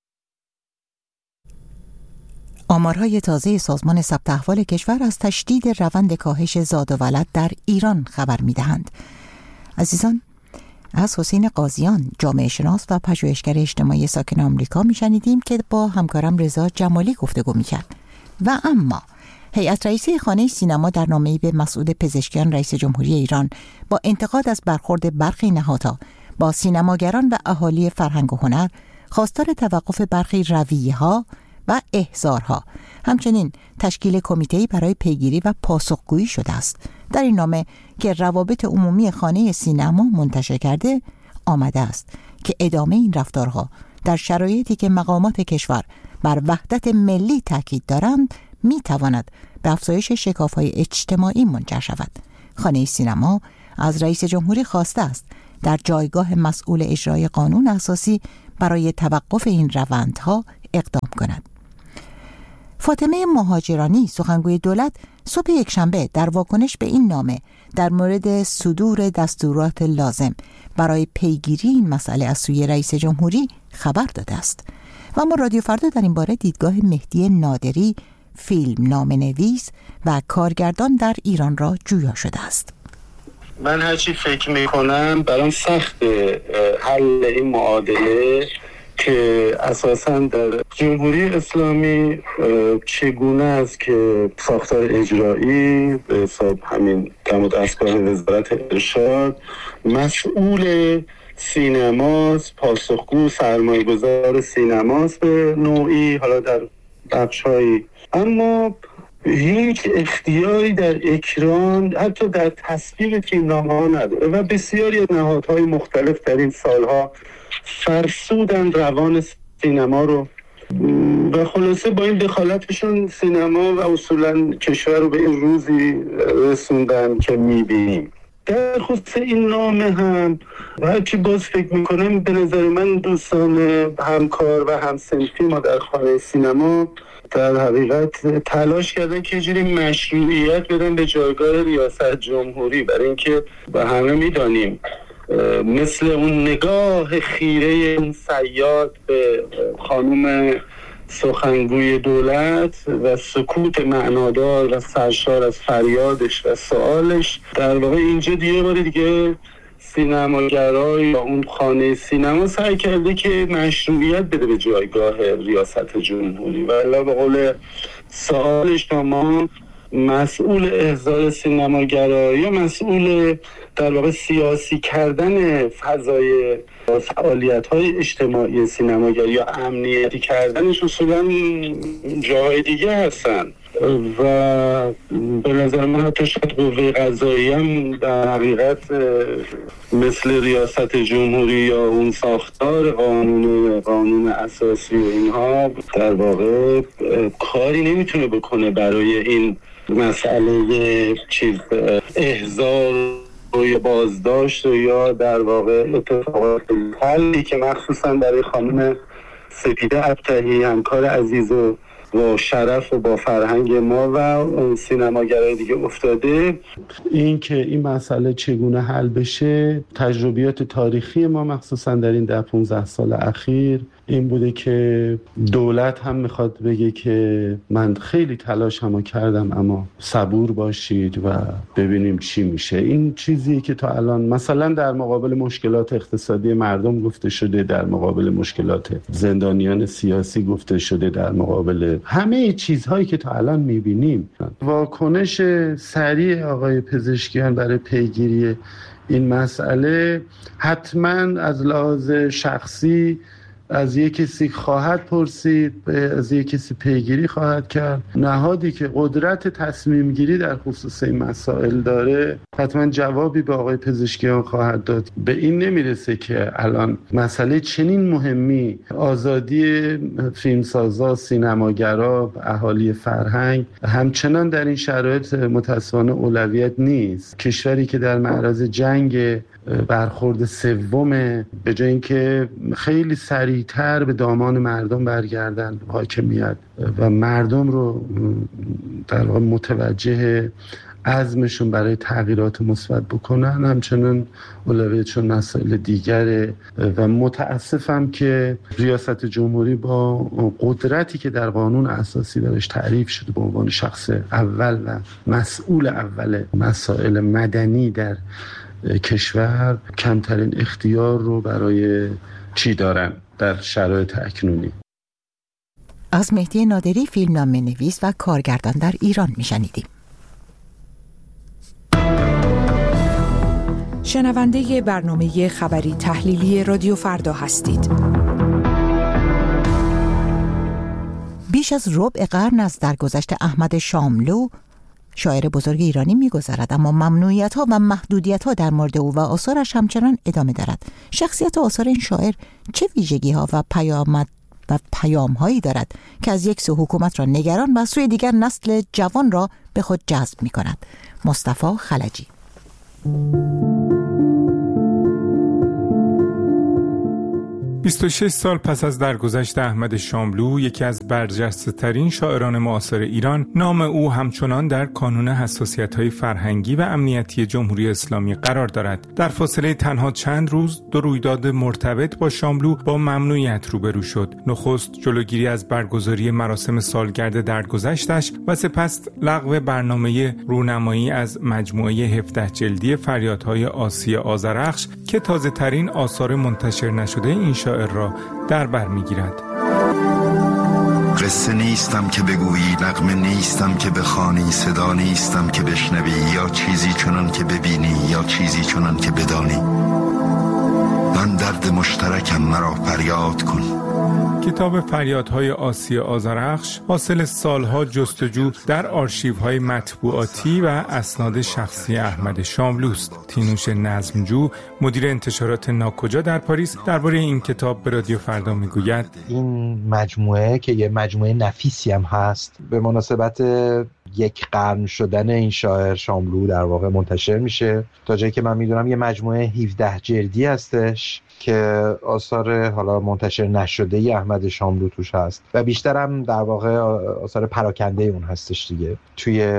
آمارهای تازه سازمان ثبت احوال کشور از تشدید روند کاهش زاد و ولد در ایران خبر می‌دهند. عزیزان، از حسین قاضیان، جامعه شناس و پژوهشگر اجتماعی ساکن آمریکا میشنیدیم که با همکارم رضا جمالی گفتگو میکرد. و اما هیئت رئیسه خانه سینما در نامه‌ای به مسعود پزشکیان رئیس جمهوری ایران با انتقاد از برخورد برخی نهادها با سینماگران و اهالی فرهنگ و هنر خواستار توقف برخی رویه‌ها و احضارها، همچنین تشکیل کمیته‌ای برای پیگیری و پاسخگویی شده است. در این نامه که روابط عمومی خانه سینما منتشر کرده آمده است که ادامه این رفتارها در شرایطی که مقامات کشور بر وحدت ملی تاکید دارند میتواند به افزایش شکاف‌های اجتماعی منجر شود. خانه سینما از رئیس جمهوری خواسته است در جایگاه مسئول اجرای قانون اساسی برای توقف این روندها اقدام کند. فاطمه مهاجرانی، سخنگوی دولت، صبح یکشنبه در واکنش به این نامه در مورد صدور دستورات لازم برای پیگیری این مسئله از سوی رئیس جمهوری خبر داده است. و ما رادیو فردا در این باره دیدگاه مهدی نادری، فیلم نامه‌نویس و کارگردان در ایران را جویا شده است. من هرچی فکر میکنم برام سخت حل این معادله که اساساً در جمهوری اسلامی چگونه است که ساختار اجرایی به حساب همین در دستگاه وزارت ارشاد مسئول سینماست، پاسخگو سرمایه‌گذار سینماست به نوعی، حالا در بخش‌هایی، اما هیچ اختیاری در اکران حتی در تصویب تیم‌نامه‌ها نداره و بسیاری از نهادهای مختلف در این سالها فرسودن روان سینما رو و خلاصه با این دخالتشون سینما و اصولا کشور رو به این روزی رسوندن که میبینیم. در خصوص این نامه هم هرچی باز فکر میکنم به نظر من دوستان همکار و همسنفی ما در خانه سینما در حقیقت تلاش کردن که جوری مشروعیت بدن به جایگاه ریاست جمهوری، برای اینکه با همه میدانیم مثل اون نگاه خیره این صیاد به خانم سخنگوی دولت و سکوت معنادار و سرشار از فریادش و سوالش، در واقع اینجا دیگه بار دیگه سینماگرای یا اون خانه سینما سعی کرده که مشروعیت بده به جایگاه ریاست جمهوری و الا به قول سوال شما مسئول احضار سینماگرایی یا مسئول در واقع سیاسی کردن فضای فعالیت‌های اجتماعی سینماگری یا امنیتی کردنش اصولاً جاهای دیگه هستن و به نظر من حتی شاید قوه قضاییه هم در حقیقت مثل ریاست جمهوری یا اون ساختار قانون قانون اساسی و اینها در واقع کاری نمیتونه بکنه برای این مسئله چیز احضار یا بازداشت یا در واقع اتفاقات حلی که مخصوصا برای خانم سپیده ابطحی همکار عزیز و با شرف و با فرهنگ ما و سینماگرای دیگه افتاده. این که این مسئله چگونه حل بشه، تجربیات تاریخی ما مخصوصا در این ده پونزده سال اخیر این بوده که دولت هم میخواد بگه که من خیلی تلاش هم کردم اما صبور باشید و ببینیم چی میشه. این چیزی که تا الان مثلا در مقابل مشکلات اقتصادی مردم گفته شده، در مقابل مشکلات زندانیان سیاسی گفته شده، در مقابل همه چیزهایی که تا الان میبینیم. واکنش سریع آقای پزشکیان برای پیگیری این مسئله حتما از لحاظ شخصی از یک کسی خواهد پرسید، از یک کسی پیگیری خواهد کرد. نهادی که قدرت تصمیم گیری در خصوص این مسائل داره حتما جوابی به آقای پزشکیان خواهد داد. به این نمیرسه که الان مسئله چنین مهمی، آزادی فیلمسازا، سینماگرا، اهالی فرهنگ، همچنان در این شرایط متاسفانه اولویت نیست. کشوری که در معرض جنگ برخورد سوم، به جای اینکه خیلی سریعتر به دامان مردم برگردن حاکمیت و مردم رو در واقع متوجه عزمشون برای تغییرات مثبت بکنن، همچنان اولویتشون مسائل دیگره و متاسفم که ریاست جمهوری با قدرتی که در قانون اساسی درش تعریف شده به عنوان شخص اول و مسئول اول مسائل مدنی در کشور کمترین اختیار رو برای چی دارن در شرایط اکنونی. از مهدی نادری، فیلمنامه‌نویس و کارگردان در ایران میشنیدیم. شنونده برنامه خبری تحلیلی رادیو فردا هستید. بیش از ربع قرن از درگذشت احمد شاملو، شاعر بزرگ ایرانی می‌گذرد، اما ممنوعیت‌ها و محدودیت‌ها در مورد او و آثارش همچنان ادامه دارد. شخصیت و آثار این شاعر چه ویژگی‌ها و پیامد و پیام‌هایی دارد که از یک سو حکومت را نگران و از سوی دیگر نسل جوان را به خود جذب می‌کند؟ مصطفی خلجی. بیست و شش سال پس از درگذشت احمد شاملو، یکی از برجسته‌ترین شاعران معاصر ایران، نام او همچنان در کانون حساسیت‌های فرهنگی و امنیتی جمهوری اسلامی قرار دارد. در فاصله تنها چند روز، دو رویداد مرتبط با شاملو با ممنوعیت روبرو شد. نخست جلوگیری از برگزاری مراسم سالگرد درگذشتش و سپس لغو برنامه رونمایی از مجموعه هفده جلدی فریادهای عاصی آذرخش که تازه‌ترین آثار منتشر نشده این شاعر را در بر می‌گیرد. قصه نیستم که بگویی، نغمه نیستم که بخوانی، صدا نیستم که بشنوی، یا چیزی چنان که ببینی یا چیزی چنان که بدانی. من درد مشترکم، مرا فریاد کن. کتاب فریادهای عاصی آذرخش حاصل سالها جستجو در آرشیوهای مطبوعاتی و اسناد شخصی احمد شاملوست. تینوش نظمجو، مدیر انتشارات ناکجا در پاریس، درباره این کتاب به رادیو فردا میگوید: این مجموعه که یه مجموعه نفیسی هم هست، به مناسبت یک قرن شدن این شاعر شاملو در واقع منتشر میشه. تا جایی که من میدونم یه مجموعه هفده جلدی هستش که آثار حالا منتشر نشده ای احمد شاملو توش هست و بیشتر هم در واقع آثار پراکنده اون هستش دیگه. توی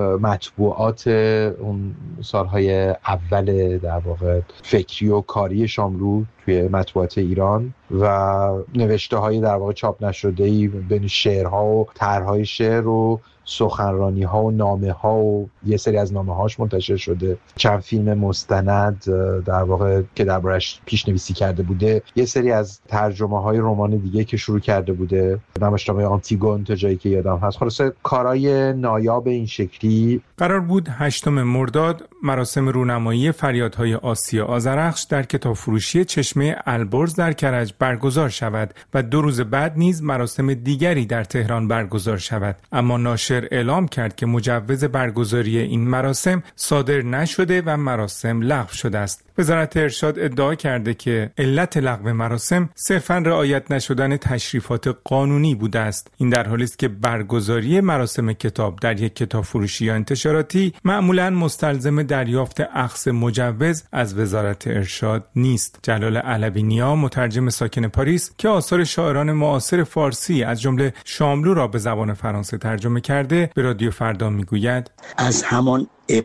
مطبوعات اون سالهای اول در واقع فکری و کاری شاملو توی مطبوعات ایران و نوشته های در واقع چاپ نشده ای بین شعرها و طرحهای شعر و سخنرانی ها و نامه ها و یه سری از نامه هاش منتشر شده. چند فیلم مستند در واقع که دربارش پیشنویسی کرده بوده، یه سری از ترجمه های رمان دیگه که شروع کرده بوده، نمایشنامه آنتیگون تا جایی که یادم هست. خلاصه کارهای نایاب این شکلی. قرار بود هشتم مرداد مراسم رونمایی فریادهای عاصی آذرخش در کتابفروشی چشمه البرز در کرج برگزار شود و دو روز بعد نیز مراسم دیگری در تهران برگزار شود، اما ناشر اعلام کرد که مجوز برگزاری این مراسم صادر نشده و مراسم لغو شده است. وزارت ارشاد ادعا کرده که علت لغو مراسم صرفاً رعایت نشدن تشریفات قانونی بوده است. این در حالی است که برگزاری مراسم کتاب در یک کتاب فروشی یا انتشاراتی معمولاً مستلزم دریافت اخذ مجوز از وزارت ارشاد نیست. جلال علوی نیا، مترجم ساکن پاریس که آثار شاعران معاصر فارسی از جمله شاملو را به زبان فرانسه ترجمه کرده، به رادیو فردا میگوید: از همان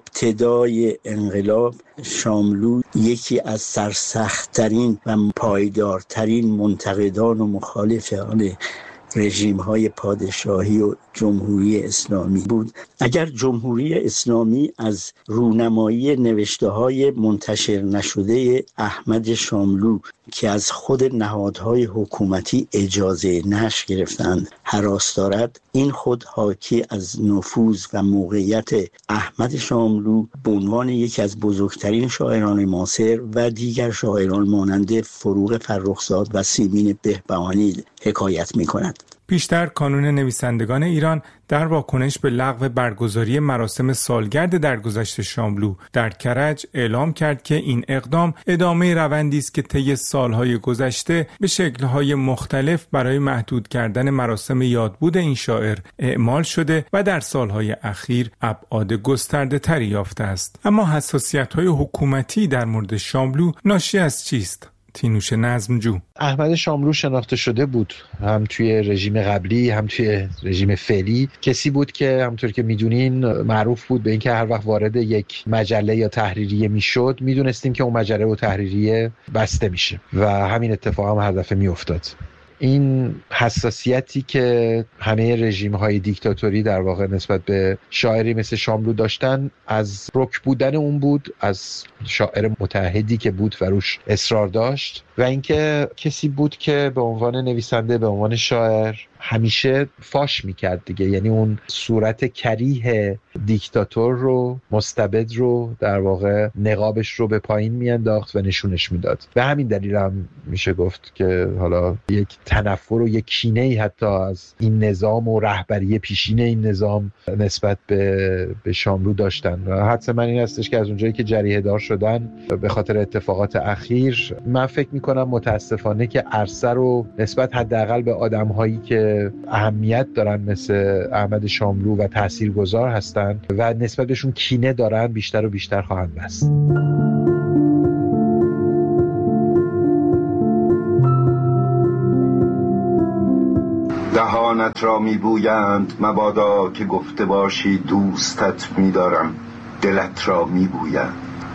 ابتدای انقلاب شاملو یکی از سرسخت‌ترین و پایدارترین منتقدان و مخالفان رژیم‌های پادشاهی و جمهوری اسلامی بود. اگر جمهوری اسلامی از رونمایی نوشته‌های منتشر نشده احمد شاملو که از خود نهادهای حکومتی اجازه نشر گرفتند هراس دارد، این خود حاکی از نفوذ و موقعیت احمد شاملو به عنوان یکی از بزرگترین شاعران معاصر و دیگر شاعران مانند فروغ فرخزاد و سیمین بهبهانی حکایت می‌کند. پیشتر کانون نویسندگان ایران در واکنش به لغو برگزاری مراسم سالگرد درگذشت شاملو در کرج اعلام کرد که این اقدام ادامه روندی است که طی سالهای گذشته به شکل‌های مختلف برای محدود کردن مراسم یادبود این شاعر اعمال شده و در سالهای اخیر ابعاد گسترده‌تری یافته است. اما حساسیت‌های حکومتی در مورد شاملو ناشی از چیست؟ تینوش نظمجو: احمد شاملو شناخته شده بود، هم توی رژیم قبلی هم توی رژیم فعلی. کسی بود که همونطور که میدونین معروف بود به اینکه هر وقت وارد یک مجله یا تحریریه میشد میدونستیم که اون مجله و تحریریه بسته میشه و همین اتفاق هم هر دفعه میافتاد. این حساسیتی که همه رژیم‌های دیکتاتوری در واقع نسبت به شاعری مثل شاملو داشتن از رک بودن اون بود، از شاعر متعهدی که بود و روش اصرار داشت و اینکه کسی بود که به عنوان نویسنده، به عنوان شاعر همیشه فاش میکرد دیگه، یعنی اون صورت کریه دیکتاتور رو، مستبد رو در واقع نقابش رو به پایین میانداخت و نشونش میداد. به همین دلیل هم میشه گفت که حالا یک تنفر و یک کینه‌ای حتی از این نظام و رهبری پیشین این نظام نسبت به به شاملو داشتن و حدس من این هستش که از اونجایی که جریحه دار شدن به خاطر اتفاقات اخیر، من فکر میکنم متاسفانه که عرصه رو نسبت حداقل به آدم‌هایی که اهمیت دارن مثل احمد شاملو و تاثیرگذار هستن و نسبت بهشون کینه دارن بیشتر و بیشتر خواهند بست. دهانت را میبویند مبادا که گفته باشی دوستت میدارم، دلت را میبویند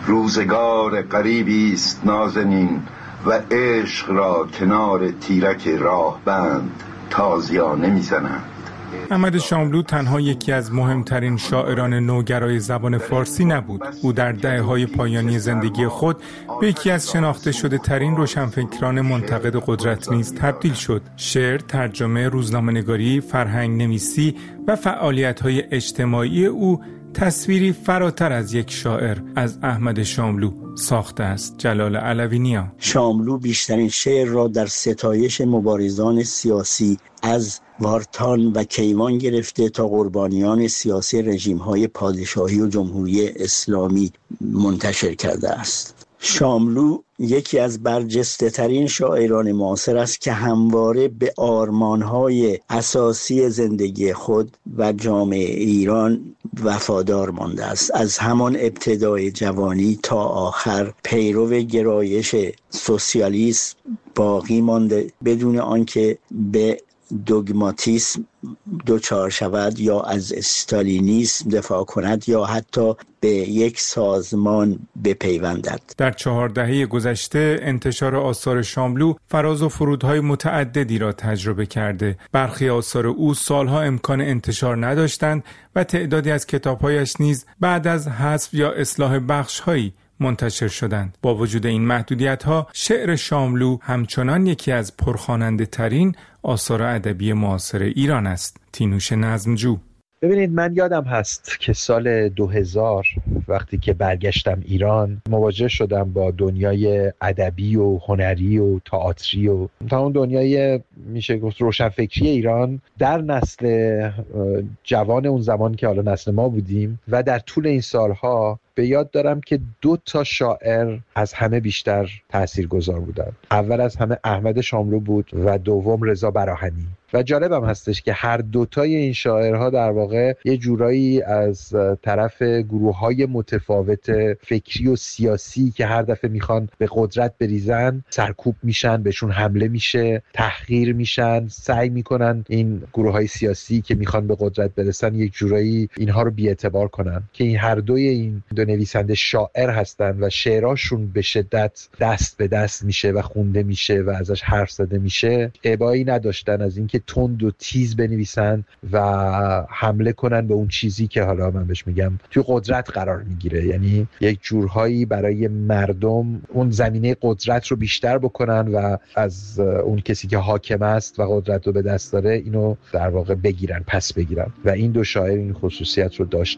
روزگار غریبی است نازنین و عشق را کنار تیرک راه بند تازیانه میزنند. احمد شاملو تنها یکی از مهمترین شاعران نوگرای زبان فارسی نبود. او در دهه‌های پایانی زندگی خود به یکی از شناخته شده ترین روشنفکران منتقد قدرت نیز تبدیل شد. شعر، ترجمه، روزنامه‌نگاری، فرهنگ نویسی و فعالیت‌های اجتماعی او تصویری فراتر از یک شاعر از احمد شاملو ساخته است. جلال علوی نیا. شاملو بیشترین شعر را در ستایش مبارزان سیاسی از وارتان و کیوان گرفته تا قربانیان سیاسی رژیم‌های پادشاهی و جمهوری اسلامی منتشر کرده است. شاملو یکی از برجسته ترین شاعران معاصر است که همواره به آرمان‌های اساسی زندگی خود و جامعه ایران وفادار مانده است. از همان ابتدای جوانی تا آخر پیرو گرایش سوسیالیسم باقی مانده بدون آنکه به دوگماتیسم دوچار شود یا از استالینیسم دفاع کند یا حتی به یک سازمان بپیوندد. در چهار دهه گذشته انتشار آثار شاملو فراز و فرودهای متعددی را تجربه کرده. برخی آثار او سالها امکان انتشار نداشتند و تعدادی از کتابهایش نیز بعد از حذف یا اصلاح بخش‌هایی منتشر شدند. با وجود این محدودیت‌ها، شعر شاملو همچنان یکی از پرخواننده ترین آثار ادبی معاصر ایران است. تینوش نظمجو. ببینید، من یادم هست که سال دو هزار وقتی که برگشتم ایران مواجه شدم با دنیای ادبی و هنری و تئاتری و تا اون دنیای میشه گفت روشنفکری ایران در نسل جوان اون زمان که حالا نسل ما بودیم و در طول این سالها به یاد دارم که دو تا شاعر از همه بیشتر تاثیرگذار بودن. اول از همه احمد شاملو بود و دوم رضا براهنی. و جالبم هستش که هر دوتای این شاعرها در واقع یه جورایی از طرف گروه‌های متفاوت فکری و سیاسی که هر دفعه میخوان به قدرت بریزن سرکوب میشن، بهشون حمله میشه، تحقیر میشن، سعی میکنن این گروه‌های سیاسی که میخوان به قدرت برسن یک جورایی اینها رو بی‌اعتبار کنن. که این هر دوی این دو نویسنده شاعر هستن و شعراشون به شدت دست به دست میشه و خونده میشه و ازش حرف زده میشه. ابایی نداشتن از اینکه تند و تیز بنویسن و حمله کنن به اون چیزی که حالا من بهش میگم توی قدرت قرار میگیره، یعنی یک جورهایی برای مردم اون زمینه قدرت رو بیشتر بکنن و از اون کسی که حاکم است و قدرت رو به دست داره اینو در واقع بگیرن، پس بگیرن و این دو شاعر این خصوصیت رو داشت.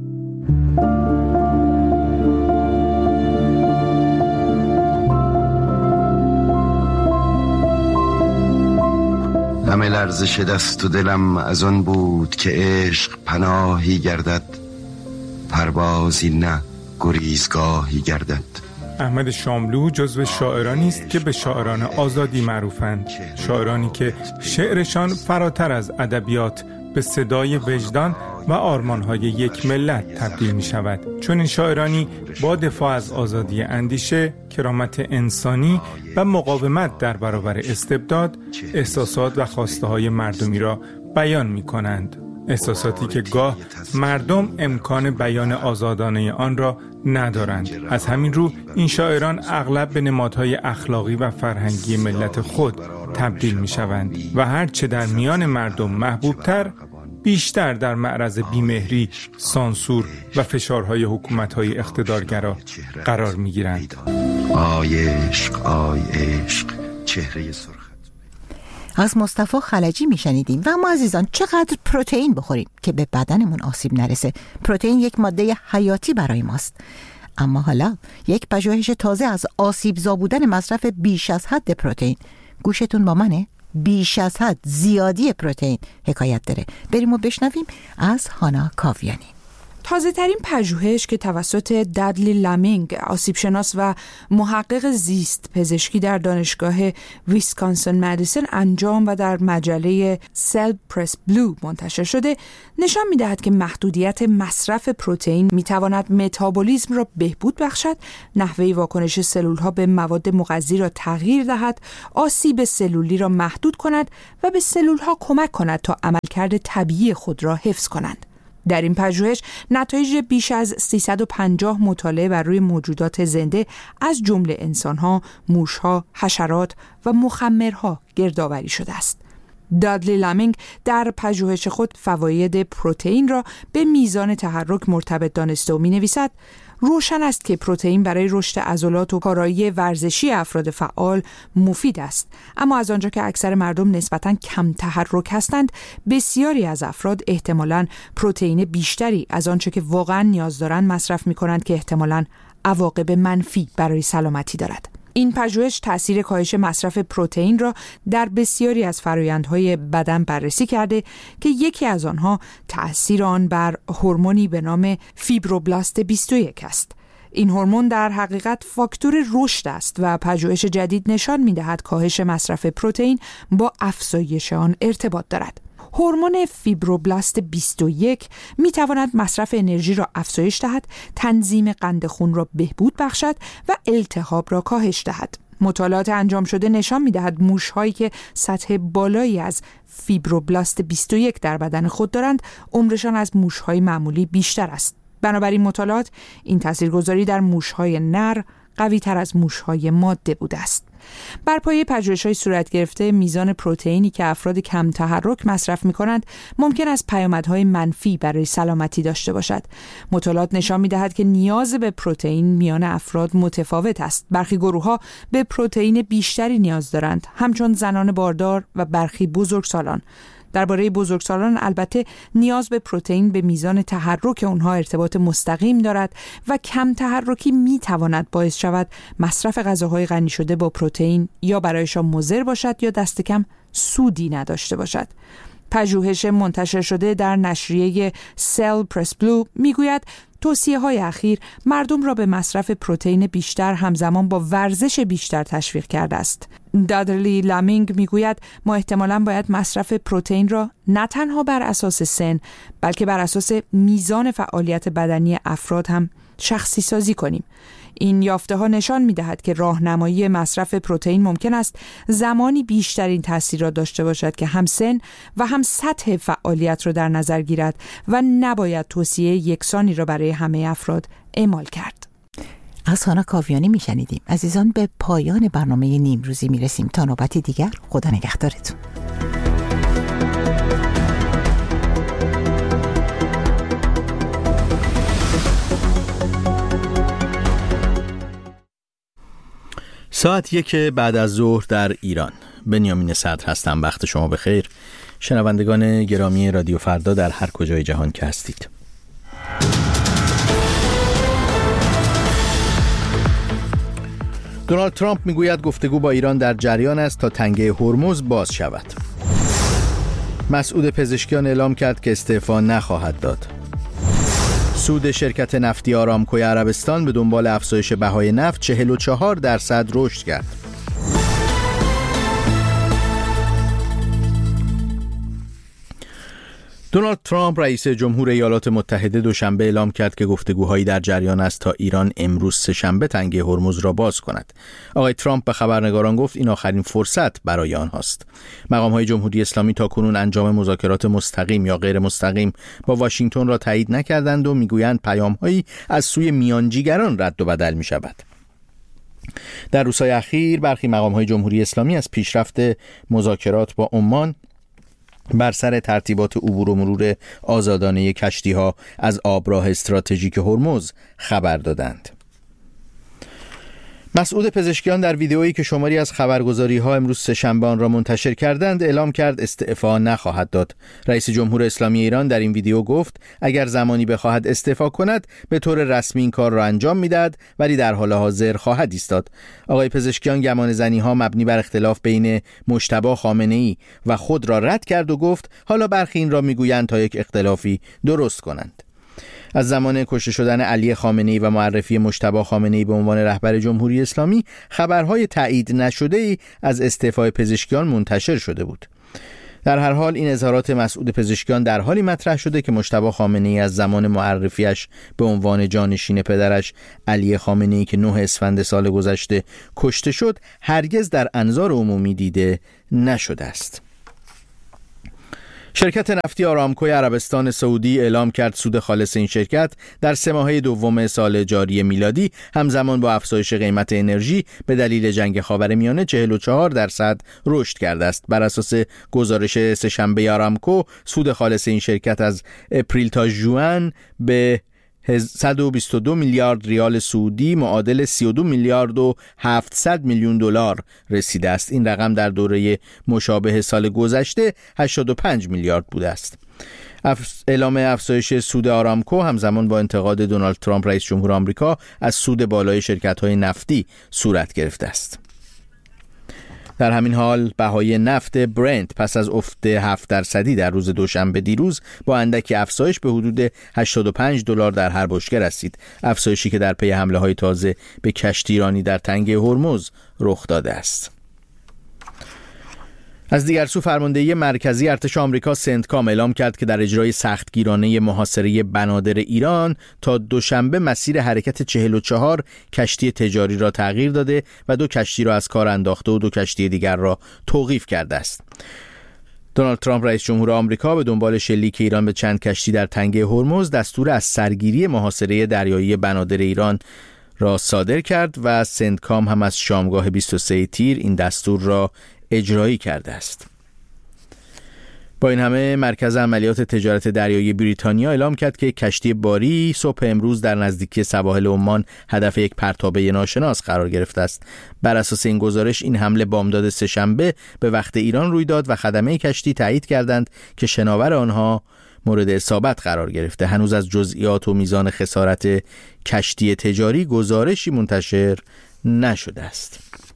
همه لرزش دست و دلم از آن بود که عشق پناهی گردد، پروازی نه گریزگاهی گردد. احمد شاملو جزو شاعرانی است که به شاعران آزادی معروفند، شاعرانی که شعرشان فراتر از ادبیات به صدای وجدان و آرمان‌های یک ملت تبدیل می شود. چون این شاعرانی با دفاع از آزادی اندیشه، کرامت انسانی و مقاومت در برابر استبداد، احساسات و خواسته‌های مردمی را بیان می کنند. احساساتی که گاه مردم امکان بیان آزادانه آن را ندارند. از همین رو این شاعران اغلب به نمادهای اخلاقی و فرهنگی ملت خود تبدیل می شوند و هرچه در میان مردم محبوبتر، بیشتر در معرض بیمهری، سانسور و فشارهای حکومت‌های اقتدارگرا قرار می‌گیرند. آی عشق، آی عشق، چهره سرخت. از مصطفی خلجی میشنیدیم. و ما عزیزان چقدر پروتئین بخوریم که به بدنمون آسیب نرسه؟ پروتئین یک ماده حیاتی برای ماست. اما حالا یک پژوهش تازه از آسیبزا بودن مصرف بیش از حد پروتئین، گوشتون با منه؟ بیش از حد زیادی پروتئین حکایت داره. بریم و بشنویم از هانا کاویانی. تازه ترین پژوهش که توسط دادلی لامینگ، آسیبشناس و محقق زیست پزشکی در دانشگاه ویسکانسن مدیسن انجام و در مجله سل پرس بلو منتشر شده، نشان می‌دهد که محدودیت مصرف پروتئین می‌تواند متابولیسم را بهبود بخشد، نحوه واکنش سلول‌ها به مواد مغذی را تغییر دهد، آسیب سلولی را محدود کند و به سلول‌ها کمک کند تا عملکرد طبیعی خود را حفظ کنند. در این پژوهش نتایج بیش از سیصد و پنجاه مطالعه بر روی موجودات زنده از جمله انسان‌ها، موش‌ها، حشرات و مخمرها گردآوری شده است. دادلی لامینگ در پژوهش خود فواید پروتئین را به میزان تحرک مرتبط دانسته و می‌نویسد: روشن است که پروتئین برای رشد عضلات و کارایی ورزشی افراد فعال مفید است، اما از آنجا که اکثر مردم نسبتاً کم تحرک هستند، بسیاری از افراد احتمالاً پروتئین بیشتری از آنچه که واقعاً نیاز دارند مصرف می‌کنند که احتمالاً عواقب منفی برای سلامتی دارد. این پژوهش تأثیر کاهش مصرف پروتئین را در بسیاری از فرآیندهای بدن بررسی کرده که یکی از آنها تأثیر آن بر هورمونی به نام فیبروبلاست بیست و یک است. این هورمون در حقیقت فاکتور رشد است و پژوهش جدید نشان می‌دهد کاهش مصرف پروتئین با افزایش آن ارتباط دارد. هورمون فیبروبلاست بیست و یک می تواند مصرف انرژی را افزایش دهد، تنظیم قند خون را بهبود بخشد و التهاب را کاهش دهد. مطالعات انجام شده نشان می دهد موش‌هایی که سطح بالایی از فیبروبلاست بیست و یک در بدن خود دارند، عمرشان از موش‌های معمولی بیشتر است. بنابراین مطالعات این تاثیرگذاری در موش‌های نر قوی تر از موش‌های ماده بوده است. بر پایه پژوهش‌های صورت گرفته، میزان پروتئینی که افراد کم تحرک مصرف می‌کنند ممکن است پیامدهای منفی برای سلامتی داشته باشد. مطالعات نشان می‌دهد که نیاز به پروتئین میان افراد متفاوت است. برخی گروه‌ها به پروتئین بیشتری نیاز دارند، همچون زنان باردار و برخی بزرگسالان. درباره بزرگسالان البته نیاز به پروتئین به میزان تحرک اونها ارتباط مستقیم دارد و کم تحرکی میتواند باعث شود مصرف غذاهای غنی شده با پروتئین یا برایشان مضر باشد یا دست کم سودی نداشته باشد. پژوهش منتشر شده در نشریه سل پرس بلو میگوید توصیه‌های اخیر مردم را به مصرف پروتئین بیشتر همزمان با ورزش بیشتر تشویق کرده است. دادلی لامینگ میگوید ما احتمالاً باید مصرف پروتئین را نه تنها بر اساس سن، بلکه بر اساس میزان فعالیت بدنی افراد هم شخصی سازی کنیم. این یافته ها نشان می دهد که راهنمایی مصرف پروتئین ممکن است زمانی بیشترین تأثیر را داشته باشد که هم سن و هم سطح فعالیت را در نظر گیرد و نباید توصیه یکسانی را برای همه افراد اعمال کرد. از هانا کاویانی می شنیدیم. عزیزان، به پایان برنامه نیمروزی می رسیم. تا نوبتی دیگر، خدا نگهدارتون. ساعت یک بعد از ظهر در ایران. بنیامین صدر هستم. وقت شما بخیر شنوندگان گرامی رادیو فردا در هر کجای جهان که هستید. دونالد ترامپ میگوید گفتگو با ایران در جریان است تا تنگه هرمز باز شود. مسعود پزشکیان اعلام کرد که استعفا نخواهد داد. سود شرکت نفتی آرامکوی عربستان به دنبال افزایش بهای نفت چهل و چهار درصد رشد کرد. دونالد ترامپ رئیس جمهور ایالات متحده دوشنبه اعلام کرد که گفتگوهایی در جریان است تا ایران امروز سه‌شنبه تنگه هرمز را باز کند. آقای ترامپ به خبرنگاران گفت این آخرین فرصت برای آنهاست. مقام‌های جمهوری اسلامی تاکنون انجام مذاکرات مستقیم یا غیر مستقیم با واشنگتن را تایید نکردند و میگویند پیام‌هایی از سوی میانجیگران رد و بدل می‌شود. در روزهای اخیر برخی مقام‌های جمهوری اسلامی از پیشرفت مذاکرات با عمان بر سر ترتیبات عبور و مرور آزادانه کشتی‌ها از آبراه استراتژیک هرمز خبر دادند. مسعود پزشکیان در ویدئویی که شماری از خبرگزاری‌ها امروز سه‌شنبه آن را منتشر کردند اعلام کرد استعفا نخواهد داد. رئیس جمهور اسلامی ایران در این ویدئو گفت اگر زمانی بخواهد استعفا کند به طور رسمی این کار را انجام می‌دهد ولی در حال حاضر خواهد ایستاد. آقای پزشکیان گمانه‌زنی‌ها مبنی بر اختلاف بین مجتبی خامنه‌ای و خود را رد کرد و گفت حالا برخی این را می‌گویند تا یک اختلافی درست کنند. از زمان کشته شدن علی خامنه‌ای و معرفی مجتبی خامنه‌ای به عنوان رهبر جمهوری اسلامی خبرهای تایید نشده‌ای از استعفای پزشکیان منتشر شده بود. در هر حال این اظهارات مسعود پزشکیان در حالی مطرح شده که مجتبی خامنه‌ای از زمان معرفیش به عنوان جانشین پدرش علی خامنه‌ای که نه اسفند سال گذشته کشته شد هرگز در انظار عمومی دیده نشده است. شرکت نفتی آرامکوی عربستان سعودی اعلام کرد سود خالص این شرکت در سه ماهه دوم سال جاری میلادی همزمان با افزایش قیمت انرژی به دلیل جنگ خاورمیانه چهل و چهار درصد رشد کرده است. بر اساس گزارش سه‌شنبه آرامکو سود خالص این شرکت از اپریل تا ژوئن به صد و بیست و دو میلیارد ریال سعودی معادل سی و دو میلیارد و هفتصد میلیون دلار رسیده است. این رقم در دوره مشابه سال گذشته هشتاد و پنج میلیارد بوده است. اعلام افزایش سود آرامکو همزمان با انتقاد دونالد ترامپ رئیس جمهور آمریکا از سود بالای شرکت‌های نفتی صورت گرفته است. در همین حال بهای نفت برنت پس از افت هفت درصدی در روز دوشنبه دیروز با اندکی افزایش به حدود هشتاد و پنج دلار در هر بشکه رسید. افزایشی که در پی حمله‌های تازه به کشتیرانی در تنگه هرمز رخ داده است. از دیگر سو فرماندهی مرکزی ارتش آمریکا سنتکام اعلام کرد که در اجرای سختگیرانه محاصره بنادر ایران تا دوشنبه مسیر حرکت چهل و چهار کشتی تجاری را تغییر داده و دو کشتی را از کار انداخته و دو کشتی دیگر را توقیف کرده است. دونالد ترامپ رئیس جمهور آمریکا به دنبال شلیک ایران به چند کشتی در تنگه هرمز دستور از سرگیری محاصره دریایی بنادر ایران را صادر کرد و سنتکام هم از شامگاه بیست و سه تیر این دستور را اجرایی کرده است. با این همه مرکز عملیات تجارت دریایی بریتانیا اعلام کرد که کشتی باری صبح امروز در نزدیکی سواحل عمان هدف یک پرتابه ناشناس قرار گرفته است. بر اساس این گزارش این حمله بامداد سه‌شنبه به وقت ایران روی داد و خدمه کشتی تایید کردند که شناور آنها مورد اصابت قرار گرفته. هنوز از جزئیات و میزان خسارت کشتی تجاری گزارشی منتشر نشده است.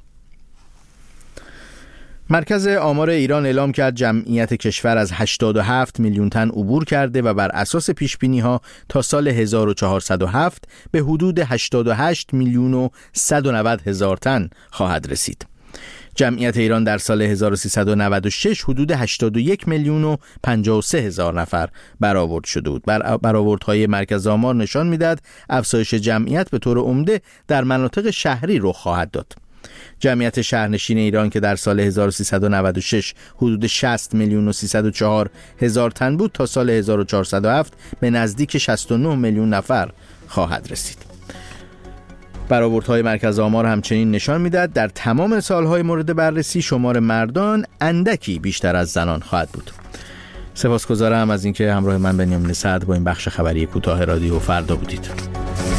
مرکز آمار ایران اعلام کرد جمعیت کشور از هشتاد و هفت میلیون تن عبور کرده و بر اساس پیشبینی‌ها تا سال هزار و چهارصد و هفت به حدود هشتاد و هشت میلیون و صد و نود هزار تن خواهد رسید. جمعیت ایران در سال هزار و سیصد و نود و شش حدود هشتاد و یک میلیون و پنجاه و سه هزار نفر برآورد شده بود. بر برآوردهای مرکز آمار نشان می‌دهد افزایش جمعیت به طور عمده در مناطق شهری رخ خواهد داد. جمعیت شهرنشین ایران که در سال هزار و سیصد و نود و شش حدود شصت میلیون و سیصد و چهار هزار تن بود تا سال هزار و چهارصد و هفت به نزدیک شصت و نه میلیون نفر خواهد رسید. برآوردهای مرکز آمار همچنین نشان می‌دهد در تمام سالهای مورد بررسی شمار مردان اندکی بیشتر از زنان خواهد بود. سپاسگزارم از اینکه همراه من بنیامین سعد با این بخش خبری کوتاه رادیو فردا بودید.